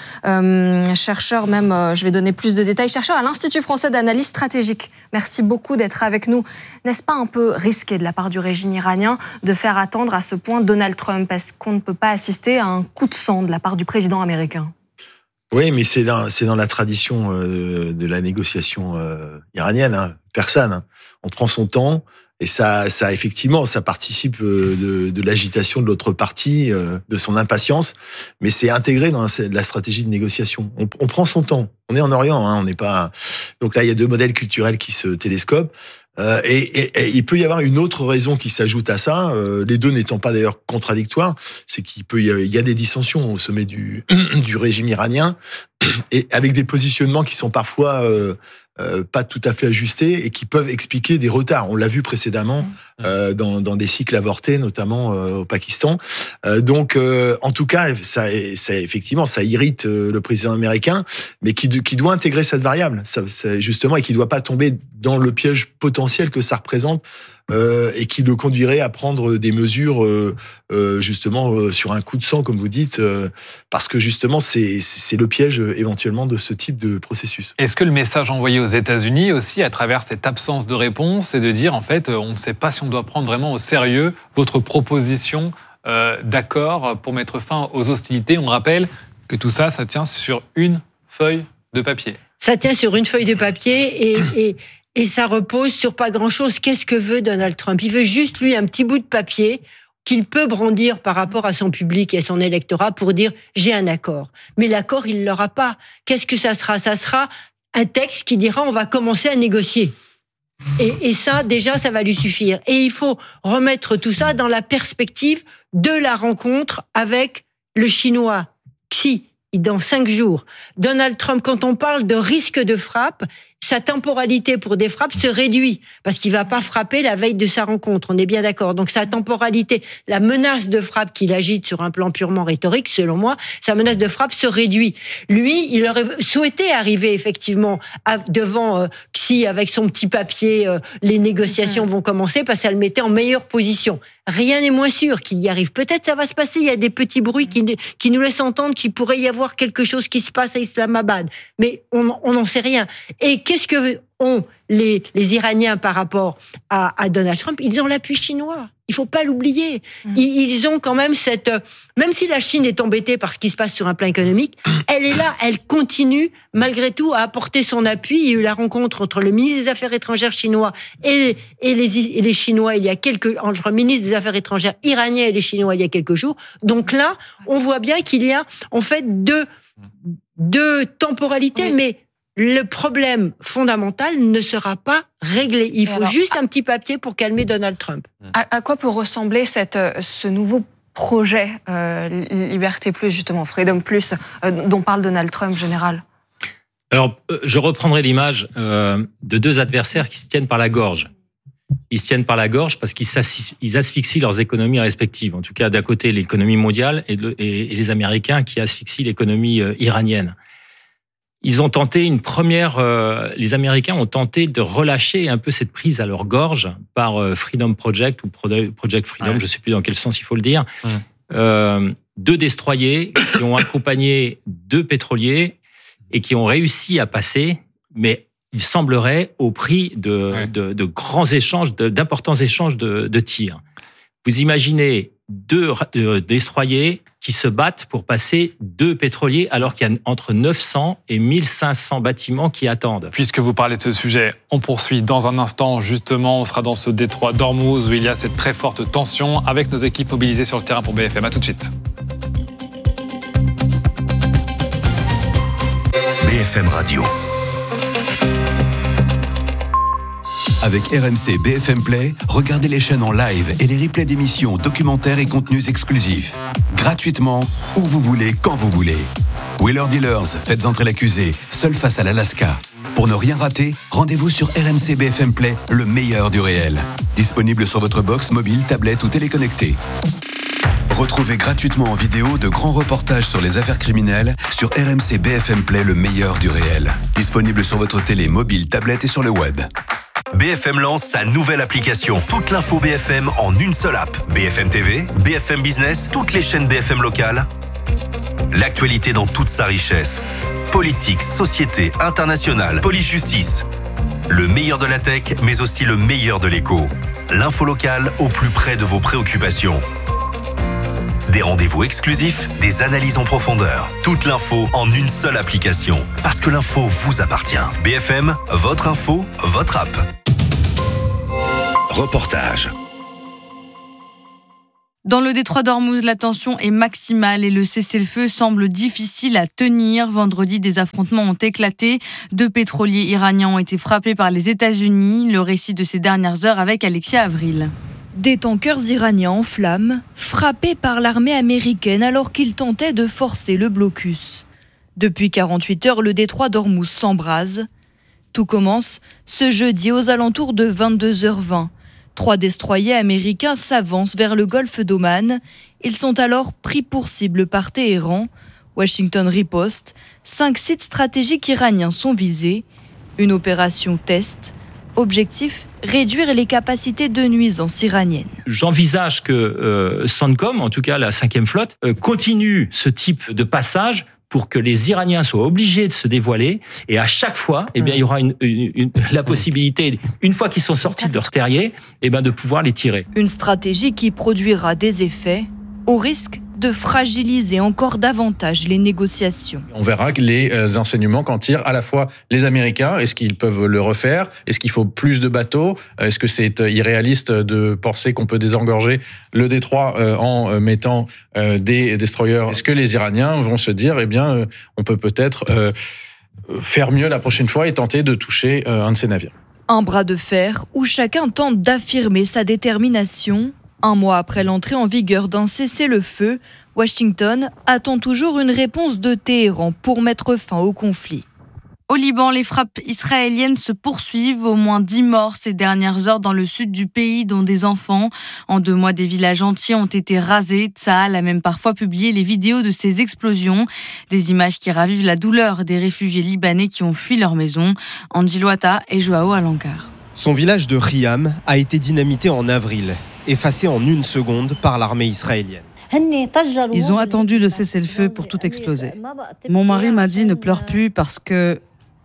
même, je vais donner plus de détails, chercheur à l'Institut français d'analyse stratégique. Merci beaucoup d'être avec nous. N'est-ce pas un peu risqué de la part du régime iranien de faire attendre à ce point Donald Trump? Est-ce qu'on ne peut pas assister à un coup de sang de la part du président américain? Oui, mais c'est dans la tradition de la négociation iranienne, hein, persane. Hein. On prend son temps et ça effectivement, ça participe de l'agitation de l'autre partie, de son impatience, mais c'est intégré dans la stratégie de négociation. On prend son temps. On est en Orient, hein, on n'est pas. Donc là, il y a deux modèles culturels qui se télescopent. Et il peut y avoir une autre raison qui s'ajoute à ça, les deux n'étant pas d'ailleurs contradictoires, c'est il y a des dissensions au sommet du régime iranien, et avec des positionnements qui sont parfois pas tout à fait ajustés et qui peuvent expliquer des retards. On l'a vu précédemment dans des cycles avortés, notamment au Pakistan. Donc, en tout cas, ça effectivement, ça irrite le président américain, mais qui doit intégrer cette variable, justement, et qui ne doit pas tomber dans le piège potentiel que ça représente. Et qui le conduirait à prendre des mesures justement sur un coup de sang, comme vous dites, parce que justement c'est le piège éventuellement de ce type de processus. Est-ce que le message envoyé aux États-Unis aussi, à travers cette absence de réponse, c'est de dire en fait on ne sait pas si on doit prendre vraiment au sérieux votre proposition d'accord pour mettre fin aux hostilités? On rappelle que tout ça tient sur une feuille de papier. Ça tient sur une feuille de papier et ça repose sur pas grand-chose. Qu'est-ce que veut Donald Trump? Il veut juste, lui, un petit bout de papier qu'il peut brandir par rapport à son public et à son électorat pour dire « j'ai un accord ». Mais l'accord, il ne l'aura pas. Qu'est-ce que ça sera? Ça sera un texte qui dira « on va commencer à négocier ». Et ça, déjà, ça va lui suffire. Et il faut remettre tout ça dans la perspective de la rencontre avec le Chinois Xi dans 5 jours. Donald Trump, quand on parle de risque de frappe, sa temporalité pour des frappes se réduit parce qu'il va pas frapper la veille de sa rencontre. On est bien d'accord. Donc sa temporalité, la menace de frappe qu'il agite sur un plan purement rhétorique, selon moi, sa menace de frappe se réduit. Lui, il aurait souhaité arriver effectivement devant Xi avec son petit papier. Les négociations vont commencer parce que ça le mettait en meilleure position. Rien n'est moins sûr qu'il y arrive. Peut-être ça va se passer. Il y a des petits bruits qui nous laissent entendre qu'il pourrait y avoir quelque chose qui se passe à Islamabad, mais on n'en sait rien. Et qu'est-ce que ont les Iraniens par rapport à Donald Trump? Ils ont l'appui chinois. Il faut pas l'oublier. Ils ont quand même même si la Chine est embêtée par ce qui se passe sur un plan économique, elle est là, elle continue malgré tout à apporter son appui. Il y a eu la rencontre entre le ministre des Affaires étrangères chinois et les Chinois entre le ministre des Affaires étrangères iranien et les Chinois il y a quelques jours. Donc là, on voit bien qu'il y a en fait deux temporalités, oui. Mais le problème fondamental ne sera pas réglé. Il faut juste un petit papier pour calmer Donald Trump. À quoi peut ressembler ce nouveau projet Liberté Plus, justement, Freedom Plus, dont parle Donald Trump, général? Alors, je reprendrai l'image de deux adversaires qui se tiennent par la gorge. Ils se tiennent par la gorge parce qu'ils asphyxient leurs économies respectives. En tout cas, d'un côté, l'économie mondiale et les Américains qui asphyxient l'économie iranienne. Ils ont tenté les Américains ont tenté de relâcher un peu cette prise à leur gorge par Freedom Project ou Project Freedom, je ne sais plus dans quel sens il faut le dire. Ouais. 2 destroyers qui ont accompagné 2 pétroliers et qui ont réussi à passer, mais il semblerait au prix de grands échanges, d'importants échanges de tirs. Vous imaginez 2 destroyers qui se battent pour passer 2 pétroliers alors qu'il y a entre 900 et 1500 bâtiments qui attendent. Puisque vous parlez de ce sujet, on poursuit dans un instant. Justement, on sera dans ce détroit d'Ormuz où il y a cette très forte tension avec nos équipes mobilisées sur le terrain pour BFM. À tout de suite. BFM Radio. Avec RMC BFM Play, regardez les chaînes en live et les replays d'émissions, documentaires et contenus exclusifs. Gratuitement, où vous voulez, quand vous voulez. Wheeler Dealers, faites entrer l'accusé, seul face à l'Alaska. Pour ne rien rater, rendez-vous sur RMC BFM Play, le meilleur du réel. Disponible sur votre box, mobile, tablette ou téléconnecté. Retrouvez gratuitement en vidéo de grands reportages sur les affaires criminelles sur RMC BFM Play, le meilleur du réel. Disponible sur votre télé, mobile, tablette et sur le web. BFM lance sa nouvelle application. Toute l'info BFM en une seule app. BFM TV, BFM Business, toutes les chaînes BFM locales. L'actualité dans toute sa richesse. Politique, société, internationale, police-justice. Le meilleur de la tech, mais aussi le meilleur de l'écho. L'info locale au plus près de vos préoccupations. Des rendez-vous exclusifs, des analyses en profondeur. Toute l'info en une seule application. Parce que l'info vous appartient. BFM, votre info, votre app. Reportage. Dans le détroit d'Ormuz, la tension est maximale et le cessez-le-feu semble difficile à tenir. Vendredi, des affrontements ont éclaté. 2 pétroliers iraniens ont été frappés par les États-Unis. Le récit de ces dernières heures avec Alexia Avril. Des tankers iraniens en flammes, frappés par l'armée américaine alors qu'ils tentaient de forcer le blocus. Depuis 48 heures, le détroit d'Ormuz s'embrase. Tout commence ce jeudi aux alentours de 22h20. 3 destroyers américains s'avancent vers le golfe d'Oman. Ils sont alors pris pour cible par Téhéran. Washington riposte. 5 sites stratégiques iraniens sont visés. Une opération test. Objectif, réduire les capacités de nuisance iraniennes. J'envisage que CENTCOM, en tout cas la 5e flotte, continue ce type de passage pour que les Iraniens soient obligés de se dévoiler. Et à chaque fois, il y aura la possibilité, une fois qu'ils sont sortis de leur terrier, de pouvoir les tirer. Une stratégie qui produira des effets au risque de fragiliser encore davantage les négociations. On verra les enseignements qu'en tirent à la fois les Américains. Est-ce qu'ils peuvent le refaire ? Est-ce qu'il faut plus de bateaux ? Est-ce que c'est irréaliste de penser qu'on peut désengorger le détroit en mettant des destroyers ? Est-ce que les Iraniens vont se dire, on peut peut-être faire mieux la prochaine fois et tenter de toucher un de ces navires ? Un bras de fer où chacun tente d'affirmer sa détermination. 1 mois après l'entrée en vigueur d'un cessez-le-feu, Washington attend toujours une réponse de Téhéran pour mettre fin au conflit. Au Liban, les frappes israéliennes se poursuivent. Au moins 10 morts ces dernières heures dans le sud du pays, dont des enfants. En 2 mois, des villages entiers ont été rasés. Tsahal a même parfois publié les vidéos de ces explosions. Des images qui ravivent la douleur des réfugiés libanais qui ont fui leur maison. Andy Loata et Joao Alencar. Son village de Riam a été dynamité en avril, effacé en 1 seconde par l'armée israélienne. Ils ont attendu le cessez-le-feu pour tout exploser. Mon mari m'a dit ne pleure plus parce que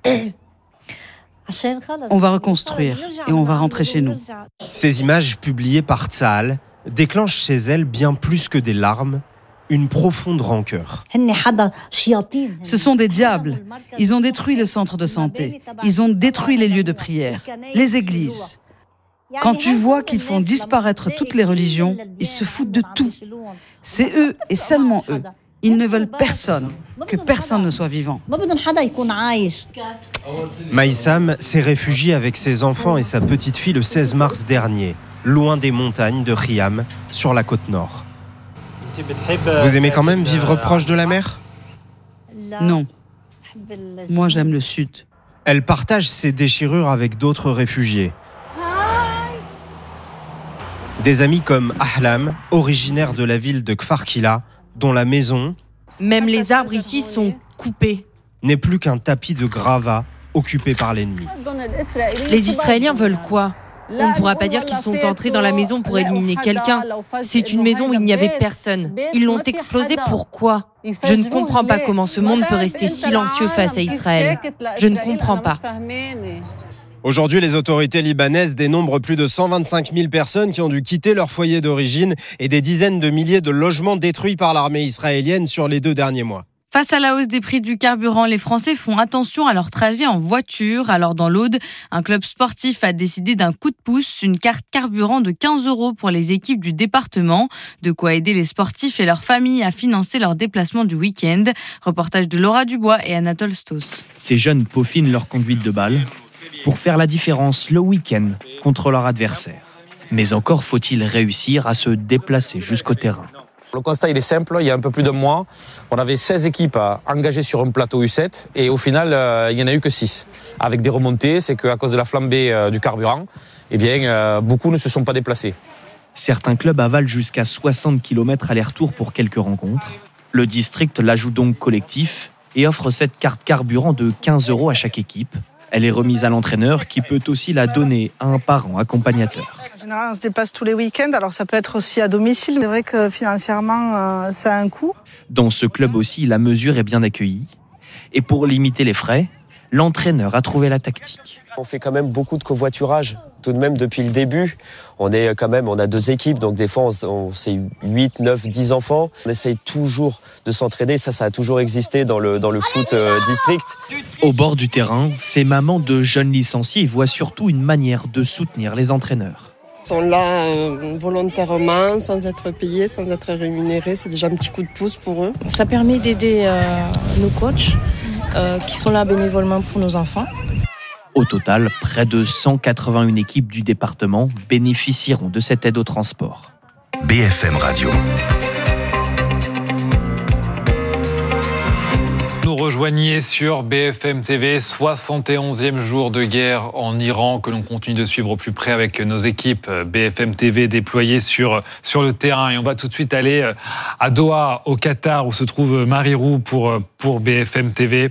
on va reconstruire et on va rentrer chez nous. Ces images publiées par Tsahal déclenchent chez elle bien plus que des larmes, une profonde rancœur. Ce sont des diables. Ils ont détruit le centre de santé. Ils ont détruit les lieux de prière, les églises. Quand tu vois qu'ils font disparaître toutes les religions, ils se foutent de tout. C'est eux et seulement eux. Ils ne veulent personne, que personne ne soit vivant. Maïsam s'est réfugié avec ses enfants et sa petite fille le 16 mars dernier, loin des montagnes de Riam, sur la côte nord. Vous aimez quand même vivre proche de la mer ? Non. Moi, j'aime le sud. Elle partage ses déchirures avec d'autres réfugiés. Des amis comme Ahlam, originaire de la ville de Kfar Kila, dont la maison, même les arbres ici sont coupés, n'est plus qu'un tapis de gravats occupé par l'ennemi. Les Israéliens veulent quoi ? On ne pourra pas dire qu'ils sont entrés dans la maison pour éliminer quelqu'un. C'est une maison où il n'y avait personne. Ils l'ont explosée, pourquoi ? Je ne comprends pas comment ce monde peut rester silencieux face à Israël. Je ne comprends pas. Aujourd'hui, les autorités libanaises dénombrent plus de 125 000 personnes qui ont dû quitter leur foyer d'origine et des dizaines de milliers de logements détruits par l'armée israélienne sur les 2 derniers mois. Face à la hausse des prix du carburant, les Français font attention à leur trajet en voiture. Alors dans l'Aude, un club sportif a décidé d'un coup de pouce, une carte carburant de 15 € pour les équipes du département. De quoi aider les sportifs et leurs familles à financer leurs déplacements du week-end. Reportage de Laura Dubois et Anatole Stos. Ces jeunes peaufinent leur conduite de balle pour faire la différence le week-end contre leur adversaire. Mais encore faut-il réussir à se déplacer jusqu'au terrain. Le constat il est simple, il y a un peu plus d'un mois, on avait 16 équipes engagées sur un plateau U7 et au final il n'y en a eu que 6. Avec des remontées, c'est qu'à cause de la flambée du carburant, beaucoup ne se sont pas déplacés. Certains clubs avalent jusqu'à 60 km aller-retour pour quelques rencontres. Le district la joue donc collectif et offre cette carte carburant de 15 € à chaque équipe. Elle est remise à l'entraîneur qui peut aussi la donner à un parent accompagnateur. En général, on se déplace tous les week-ends, alors ça peut être aussi à domicile. C'est vrai que financièrement, ça a un coût. Dans ce club aussi, la mesure est bien accueillie. Et pour limiter les frais, l'entraîneur a trouvé la tactique. On fait quand même beaucoup de covoiturage. Tout de même, depuis le début, on a 2 équipes, donc des fois, c'est 8, 9, 10 enfants. On essaye toujours de s'entraider, ça a toujours existé dans le foot district. Au bord du terrain, ces mamans de jeunes licenciés voient surtout une manière de soutenir les entraîneurs. Ils sont là volontairement, sans être payés, sans être rémunérés. C'est déjà un petit coup de pouce pour eux. Ça permet d'aider nos coachs qui sont là bénévolement pour nos enfants. Au total, près de 181 équipes du département bénéficieront de cette aide au transport. BFM Radio. Nous rejoignez sur BFM TV, 71e jour de guerre en Iran que l'on continue de suivre au plus près avec nos équipes BFM TV déployées sur le terrain. Et on va tout de suite aller à Doha, au Qatar, où se trouve Marie Roux pour BFM TV.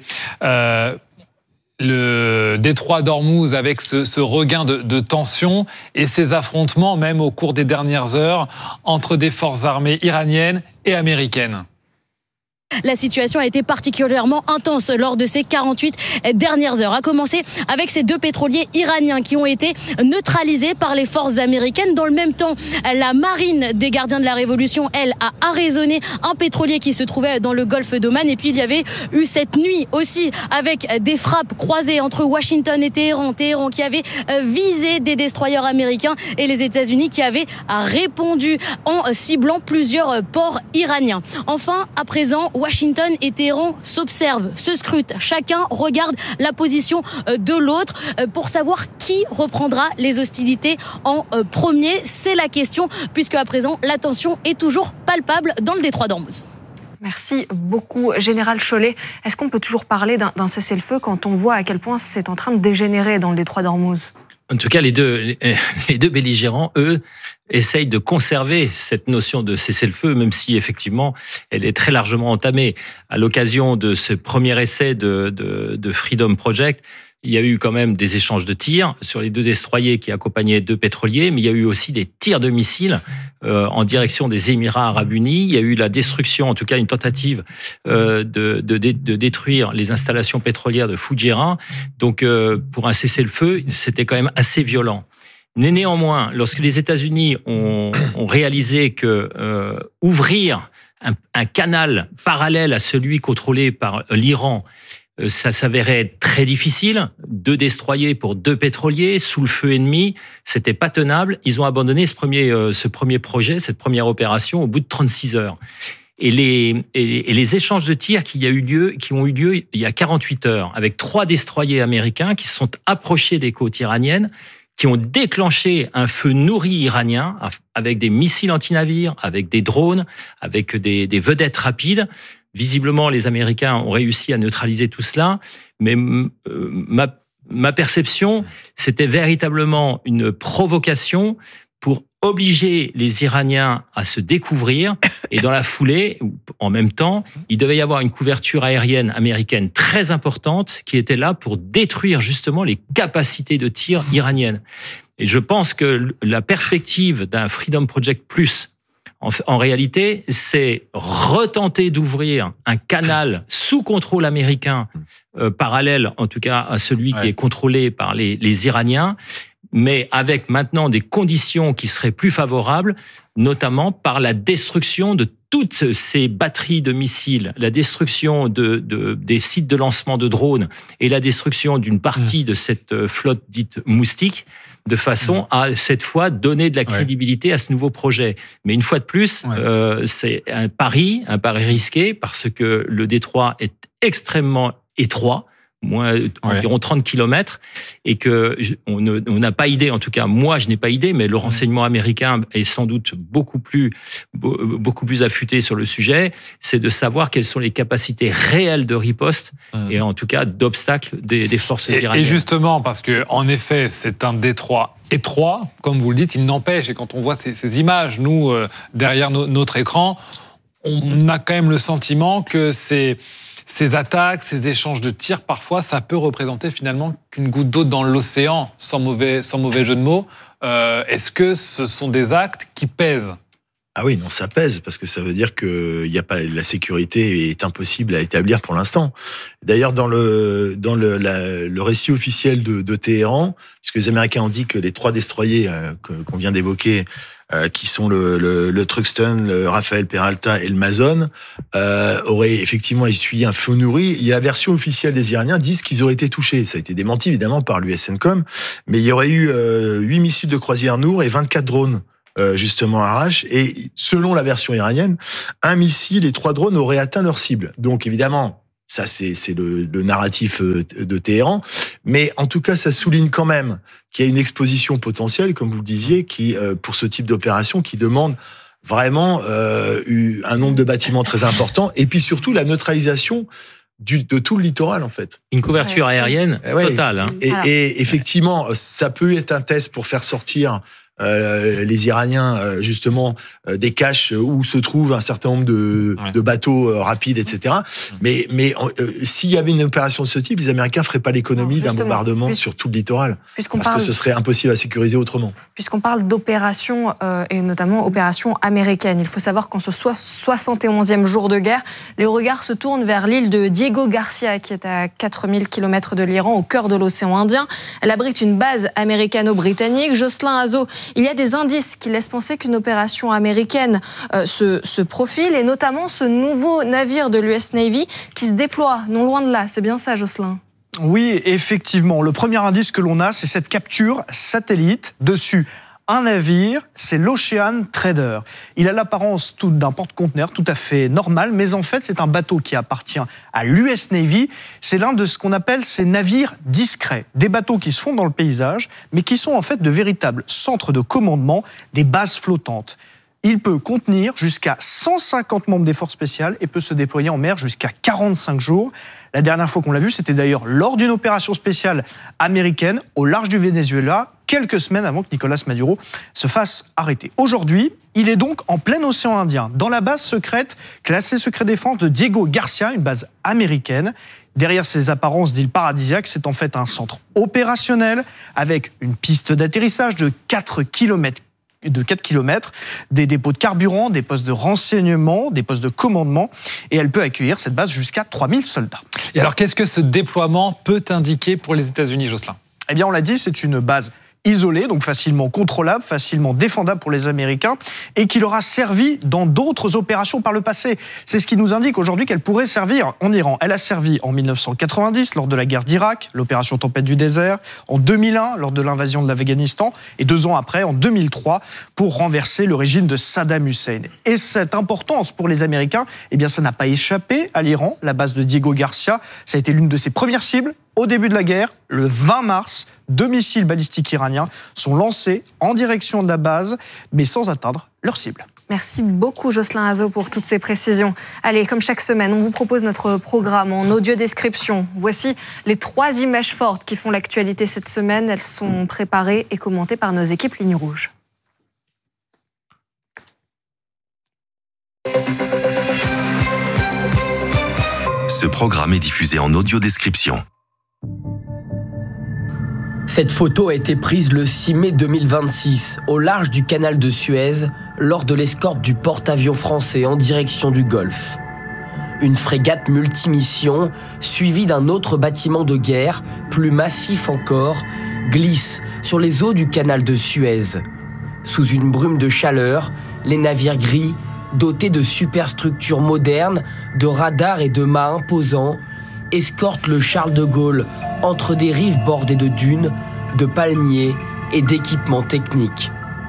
Le détroit d'Ormuz avec ce regain de tension et ces affrontements même au cours des dernières heures entre des forces armées iraniennes et américaines. La situation a été particulièrement intense lors de ces 48 dernières heures. A commencer avec ces 2 pétroliers iraniens qui ont été neutralisés par les forces américaines. Dans le même temps, la marine des gardiens de la Révolution, elle, a arraisonné un pétrolier qui se trouvait dans le golfe d'Oman. Et puis il y avait eu cette nuit aussi avec des frappes croisées entre Washington et Téhéran. Téhéran qui avait visé des destroyers américains et les États-Unis qui avaient répondu en ciblant plusieurs ports iraniens. Enfin, à présent, Washington et Téhéran s'observent, se scrutent. Chacun regarde la position de l'autre pour savoir qui reprendra les hostilités en premier. C'est la question, puisque à présent, la tension est toujours palpable dans le détroit d'Ormuz. Merci beaucoup, Général Chollet. Est-ce qu'on peut toujours parler d'un cessez-le-feu quand on voit à quel point c'est en train de dégénérer dans le détroit d'Ormuz ? En tout cas, les deux belligérants, eux, essayent de conserver cette notion de cessez-le-feu, même si effectivement, elle est très largement entamée. À l'occasion de ce premier essai de Freedom Project, il y a eu quand même des échanges de tirs sur les 2 destroyers qui accompagnaient 2 pétroliers, mais il y a eu aussi des tirs de missiles en direction des Émirats Arabes Unis. Il y a eu la destruction, en tout cas une tentative de détruire les installations pétrolières de Fujairah. Donc pour un cessez-le-feu, c'était quand même assez violent. Néanmoins, lorsque les États-Unis ont réalisé que ouvrir un canal parallèle à celui contrôlé par l'Iran, ça s'avérait être très difficile. 2 destroyers pour 2 pétroliers sous le feu ennemi, c'était pas tenable. Ils ont abandonné ce premier projet, cette première opération, au bout de 36 heures. Et les échanges de tirs qui ont eu lieu il y a 48 heures, avec 3 destroyers américains qui se sont approchés des côtes iraniennes, qui ont déclenché un feu nourri iranien avec des missiles antinavires, avec des drones, avec des vedettes rapides. Visiblement, les Américains ont réussi à neutraliser tout cela, mais ma perception, c'était véritablement une provocation pour obliger les Iraniens à se découvrir. Et dans la foulée, en même temps, il devait y avoir une couverture aérienne américaine très importante qui était là pour détruire justement les capacités de tir iraniennes. Et je pense que la perspective d'un Freedom Project Plus, en réalité, c'est retenter d'ouvrir un canal sous contrôle américain, parallèle en tout cas à celui qui est contrôlé par les Iraniens, mais avec maintenant des conditions qui seraient plus favorables, notamment par la destruction de toutes ces batteries de missiles, la destruction des sites de lancement de drones et la destruction d'une partie de cette flotte dite moustique, de façon à, cette fois, donner de la crédibilité à ce nouveau projet. Mais une fois de plus, c'est un pari risqué, parce que le détroit est extrêmement étroit, environ 30 km, et on n'a pas idée, en tout cas moi je n'ai pas idée, mais le renseignement américain est sans doute beaucoup plus affûté sur le sujet, c'est de savoir quelles sont les capacités réelles de riposte et en tout cas d'obstacle des forces iraniennes. Et justement, parce que en effet c'est un détroit étroit, comme vous le dites, il n'empêche, et quand on voit ces images, nous, derrière notre écran, on a quand même le sentiment que c'est ces attaques, ces échanges de tirs, parfois, ça peut représenter finalement qu'une goutte d'eau dans l'océan, sans mauvais jeu de mots. Est-ce que ce sont des actes qui pèsent ? Ah oui, non, ça pèse, parce que ça veut dire que la sécurité est impossible à établir pour l'instant. D'ailleurs, dans le récit officiel de Téhéran, puisque les Américains ont dit que les 3 destroyers qu'on vient d'évoquer, qui sont le Truxtun, le Rafael Peralta et le Mazon, auraient effectivement essuyé un feu nourri. La version officielle des Iraniens disent qu'ils auraient été touchés. Ça a été démenti évidemment par l'USNCOM, mais il y aurait eu 8 missiles de croisière Nour et 24 drones. Justement Arash, et selon la version iranienne, un missile et 3 drones auraient atteint leur cible. Donc évidemment, ça c'est le narratif de Téhéran, mais en tout cas ça souligne quand même qu'il y a une exposition potentielle, comme vous le disiez, qui pour ce type d'opération qui demande vraiment un nombre de bâtiments très important, et puis surtout la neutralisation de tout le littoral en fait. Une couverture aérienne totale. Hein. Et effectivement, ça peut être un test pour faire sortir les Iraniens justement des caches où se trouvent un certain nombre de bateaux rapides, etc. Mais s'il y avait une opération de ce type, les Américains feraient pas l'économie d'un bombardement sur tout le littoral, parce que ce serait impossible à sécuriser autrement. Puisqu'on parle d'opérations et notamment opérations américaines, il faut savoir qu'en ce 71e jour de guerre, les regards se tournent vers l'île de Diego Garcia, qui est à 4000 km de l'Iran, au cœur de l'océan Indien. Elle abrite une base américano-britannique. Jocelyn Hazot, il y a des indices qui laissent penser qu'une opération américaine se profile, et notamment ce nouveau navire de l'US Navy qui se déploie non loin de là. C'est bien ça, Jocelyn ? Oui, effectivement. Le premier indice que l'on a, c'est cette capture satellite. Dessus, un navire, c'est l'Ocean Trader. Il a l'apparence d'un porte-conteneur tout à fait normal, mais en fait, c'est un bateau qui appartient à l'US Navy. C'est l'un de ce qu'on appelle ces navires discrets. Des bateaux qui se font dans le paysage, mais qui sont en fait de véritables centres de commandement, des bases flottantes. Il peut contenir jusqu'à 150 membres des forces spéciales et peut se déployer en mer jusqu'à 45 jours. La dernière fois qu'on l'a vu, c'était d'ailleurs lors d'une opération spéciale américaine au large du Venezuela, quelques semaines avant que Nicolas Maduro se fasse arrêter. Aujourd'hui, il est donc en plein océan Indien, dans la base secrète, classée secret défense de Diego Garcia, une base américaine. Derrière ces apparences d'île paradisiaque, c'est en fait un centre opérationnel avec une piste d'atterrissage de 4 km, des dépôts de carburant, des postes de renseignement, des postes de commandement, et elle peut accueillir cette base jusqu'à 3000 soldats. Et alors, qu'est-ce que ce déploiement peut indiquer pour les États-Unis, Jocelyn ? Eh bien, on l'a dit, c'est une base isolée, donc facilement contrôlable, facilement défendable pour les Américains, et qui leur a servi dans d'autres opérations par le passé. C'est ce qui nous indique aujourd'hui qu'elle pourrait servir en Iran. Elle a servi en 1990 lors de la guerre d'Irak, l'opération Tempête du désert, en 2001 lors de l'invasion de l'Afghanistan, et 2 ans après, en 2003, pour renverser le régime de Saddam Hussein. Et cette importance pour les Américains, eh bien, ça n'a pas échappé à l'Iran. La base de Diego Garcia, ça a été l'une de ses premières cibles. Au début de la guerre, le 20 mars, 2 missiles balistiques iraniens sont lancés en direction de la base, mais sans atteindre leur cible. Merci beaucoup Jocelyn Hazot pour toutes ces précisions. Allez, comme chaque semaine, on vous propose notre programme en audio description. Voici les 3 images fortes qui font l'actualité cette semaine. Elles sont préparées et commentées par nos équipes Ligne Rouge. Ce programme est diffusé en audio description. Cette photo a été prise le 6 mai 2026, au large du canal de Suez, lors de l'escorte du porte-avions français en direction du Golfe. Une frégate multimission, suivie d'un autre bâtiment de guerre, plus massif encore, glisse sur les eaux du canal de Suez. Sous une brume de chaleur, les navires gris, dotés de superstructures modernes, de radars et de mâts imposants, escortent le Charles de Gaulle entre des rives bordées de dunes, de palmiers et d'équipements techniques.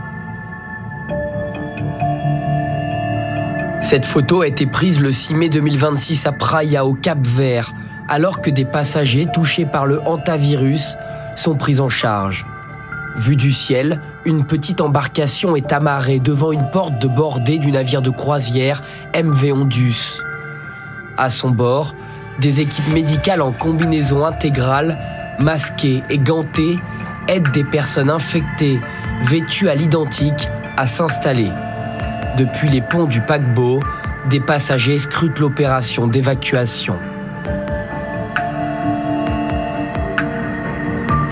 Cette photo a été prise le 6 mai 2026 à Praia, au Cap-Vert, alors que des passagers touchés par le hantavirus sont pris en charge. Vue du ciel, une petite embarcation est amarrée devant une porte de bordée du navire de croisière MV Ondius. À son bord, des équipes médicales en combinaison intégrale, masquées et gantées, aident des personnes infectées, vêtues à l'identique, à s'installer. Depuis les ponts du paquebot, des passagers scrutent l'opération d'évacuation.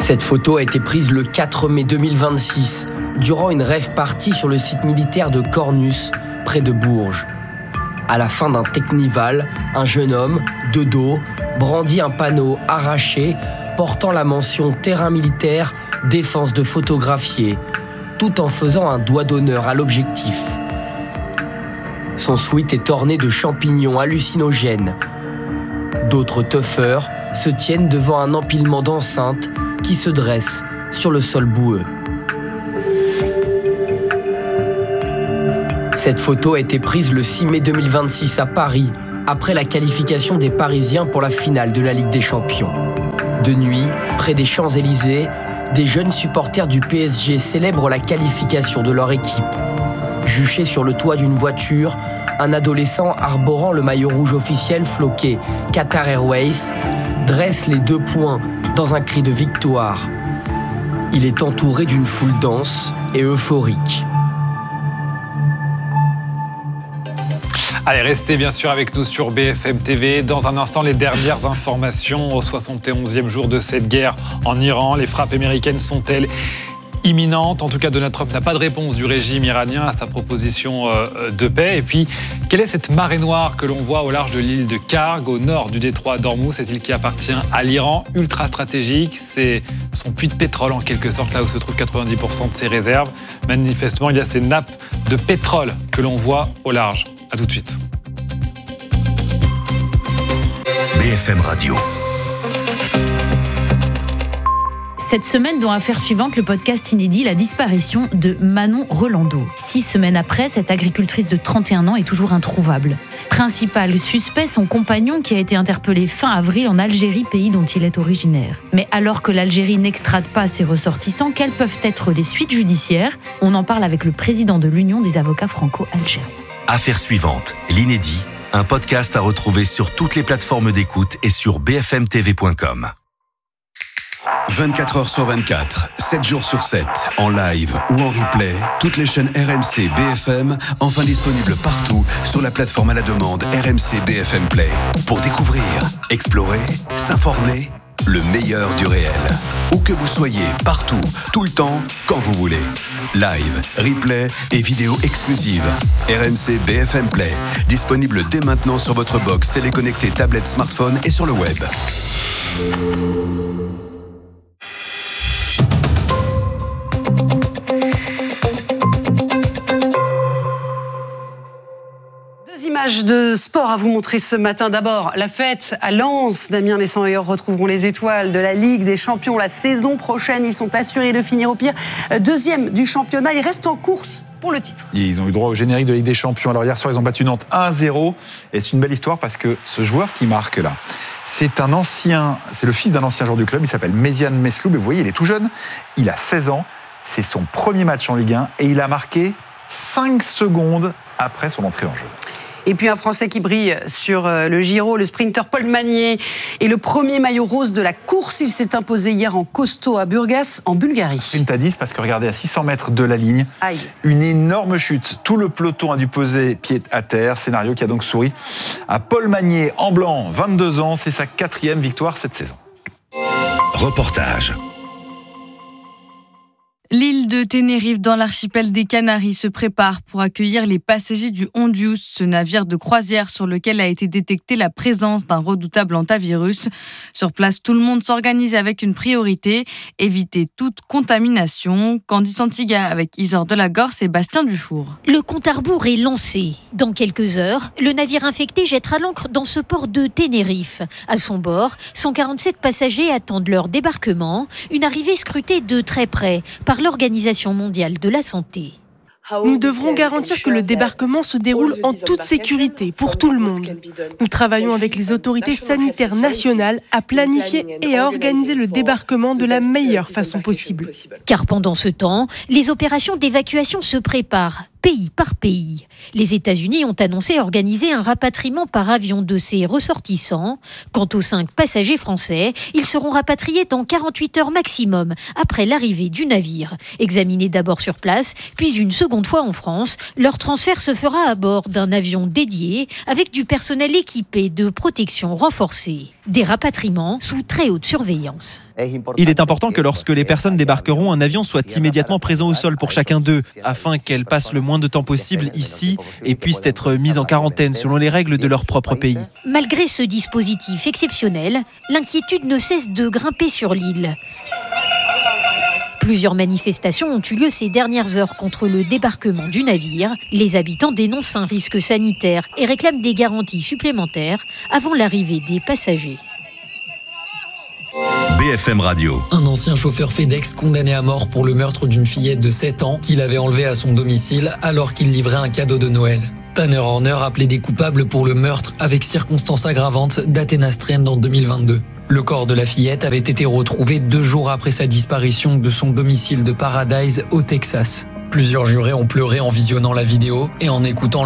Cette photo a été prise le 4 mai 2026, durant une rave party sur le site militaire de Cornus, près de Bourges. À la fin d'un technival, un jeune homme, de dos, brandit un panneau arraché portant la mention terrain militaire, défense de photographier, tout en faisant un doigt d'honneur à l'objectif. Son sweat est orné de champignons hallucinogènes. D'autres tuffeurs se tiennent devant un empilement d'enceintes qui se dresse sur le sol boueux. Cette photo a été prise le 6 mai 2026 à Paris, après la qualification des Parisiens pour la finale de la Ligue des Champions. De nuit, près des Champs-Élysées, des jeunes supporters du PSG célèbrent la qualification de leur équipe. Juché sur le toit d'une voiture, un adolescent arborant le maillot rouge officiel floqué Qatar Airways dresse les 2 poings dans un cri de victoire. Il est entouré d'une foule dense et euphorique. Allez, restez bien sûr avec nous sur BFM TV. Dans un instant, les dernières informations au 71e jour de cette guerre en Iran. Les frappes américaines sont-elles imminentes? En tout cas, Donald Trump n'a pas de réponse du régime iranien à sa proposition de paix. Et puis, quelle est cette marée noire que l'on voit au large de l'île de Karg, au nord du détroit d'Ormuz, cette île qui appartient à l'Iran, ultra stratégique? C'est son puits de pétrole en quelque sorte, là où se trouvent 90% de ses réserves. Manifestement, il y a ces nappes de pétrole que l'on voit au large. A tout de suite. BFM Radio. Cette semaine, dans Affaires suivantes, le podcast inédit La disparition de Manon Rolando. 6 semaines après, cette agricultrice de 31 ans est toujours introuvable. Principal suspect, son compagnon qui a été interpellé fin avril en Algérie, pays dont il est originaire. Mais alors que l'Algérie n'extrade pas ses ressortissants, quelles peuvent être les suites judiciaires? On en parle avec le président de l'Union des avocats franco-algériens. Affaires suivantes, l'inédit, un podcast à retrouver sur toutes les plateformes d'écoute et sur bfmtv.com. 24 heures sur 24, 7 jours sur 7, en live ou en replay, toutes les chaînes RMC BFM, enfin disponibles partout sur la plateforme à la demande RMC BFM Play. Pour découvrir, explorer, s'informer, le meilleur du réel. Où que vous soyez, partout, tout le temps, quand vous voulez. Live, replay et vidéos exclusives. RMC BFM Play, disponible dès maintenant sur votre box téléconnectée, tablette, smartphone et sur le web. Images de sport à vous montrer ce matin. D'abord, la fête à Lens. Damien et Sanyer retrouveront les étoiles de la Ligue des Champions la saison prochaine. Ils sont assurés de finir au pire 2e du championnat. Ils restent en course pour le titre. Ils ont eu droit au générique de la Ligue des Champions. Alors hier soir, ils ont battu Nantes 1-0. Et c'est une belle histoire parce que ce joueur qui marque là, c'est le fils d'un ancien joueur du club. Il s'appelle Mézian Mesloub. Et vous voyez, il est tout jeune. Il a 16 ans. C'est son premier match en Ligue 1 et il a marqué 5 secondes après son entrée en jeu. Et puis un Français qui brille sur le Giro, le sprinter Paul Magnier est le premier maillot rose de la course. Il s'est imposé hier en costaud à Burgas, en Bulgarie. Sprint à 10 parce que regardez, à 600 mètres de la ligne, une énorme chute. Tout le peloton a dû poser pied à terre. Scénario qui a donc souri à Paul Magnier en blanc, 22 ans. C'est sa 4e victoire cette saison. Reportage. L'île de Tenerife dans l'archipel des Canaries se prépare pour accueillir les passagers du Hondius, ce navire de croisière sur lequel a été détectée la présence d'un redoutable hantavirus. Sur place, tout le monde s'organise avec une priorité, éviter toute contamination. Candice Antiga avec Isor Delagorce et Bastien Dufour. Le compte à rebours est lancé. Dans quelques heures, le navire infecté jettera l'ancre dans ce port de Tenerife. À son bord, 147 passagers attendent leur débarquement, une arrivée scrutée de très près par l'Organisation mondiale de la santé. Nous devrons garantir que le débarquement se déroule en toute sécurité pour tout le monde. Nous travaillons avec les autorités sanitaires nationales à planifier et à organiser le débarquement de la meilleure façon possible. Car pendant ce temps, les opérations d'évacuation se préparent, pays par pays. Les États-Unis ont annoncé organiser un rapatriement par avion de ses ressortissants. Quant aux 5 passagers français, ils seront rapatriés dans 48 heures maximum après l'arrivée du navire. Examinés d'abord sur place, puis une seconde fois en France, leur transfert se fera à bord d'un avion dédié avec du personnel équipé de protection renforcée. Des rapatriements sous très haute surveillance. Il est important que lorsque les personnes débarqueront, un avion soit immédiatement présent au sol pour chacun d'eux, afin qu'elles passent le moins de temps possible ici et puissent être mises en quarantaine selon les règles de leur propre pays. Malgré ce dispositif exceptionnel, l'inquiétude ne cesse de grimper sur l'île. Plusieurs manifestations ont eu lieu ces dernières heures contre le débarquement du navire. Les habitants dénoncent un risque sanitaire et réclament des garanties supplémentaires avant l'arrivée des passagers. BFM Radio. Un ancien chauffeur FedEx condamné à mort pour le meurtre d'une fillette de 7 ans qu'il avait enlevée à son domicile alors qu'il livrait un cadeau de Noël. Tanner Horner a plaidé coupable pour le meurtre avec circonstances aggravantes d'Athena Strand en 2022. Le corps de la fillette avait été retrouvé 2 jours après sa disparition de son domicile de Paradise au Texas. Plusieurs jurés ont pleuré en visionnant la vidéo et en écoutant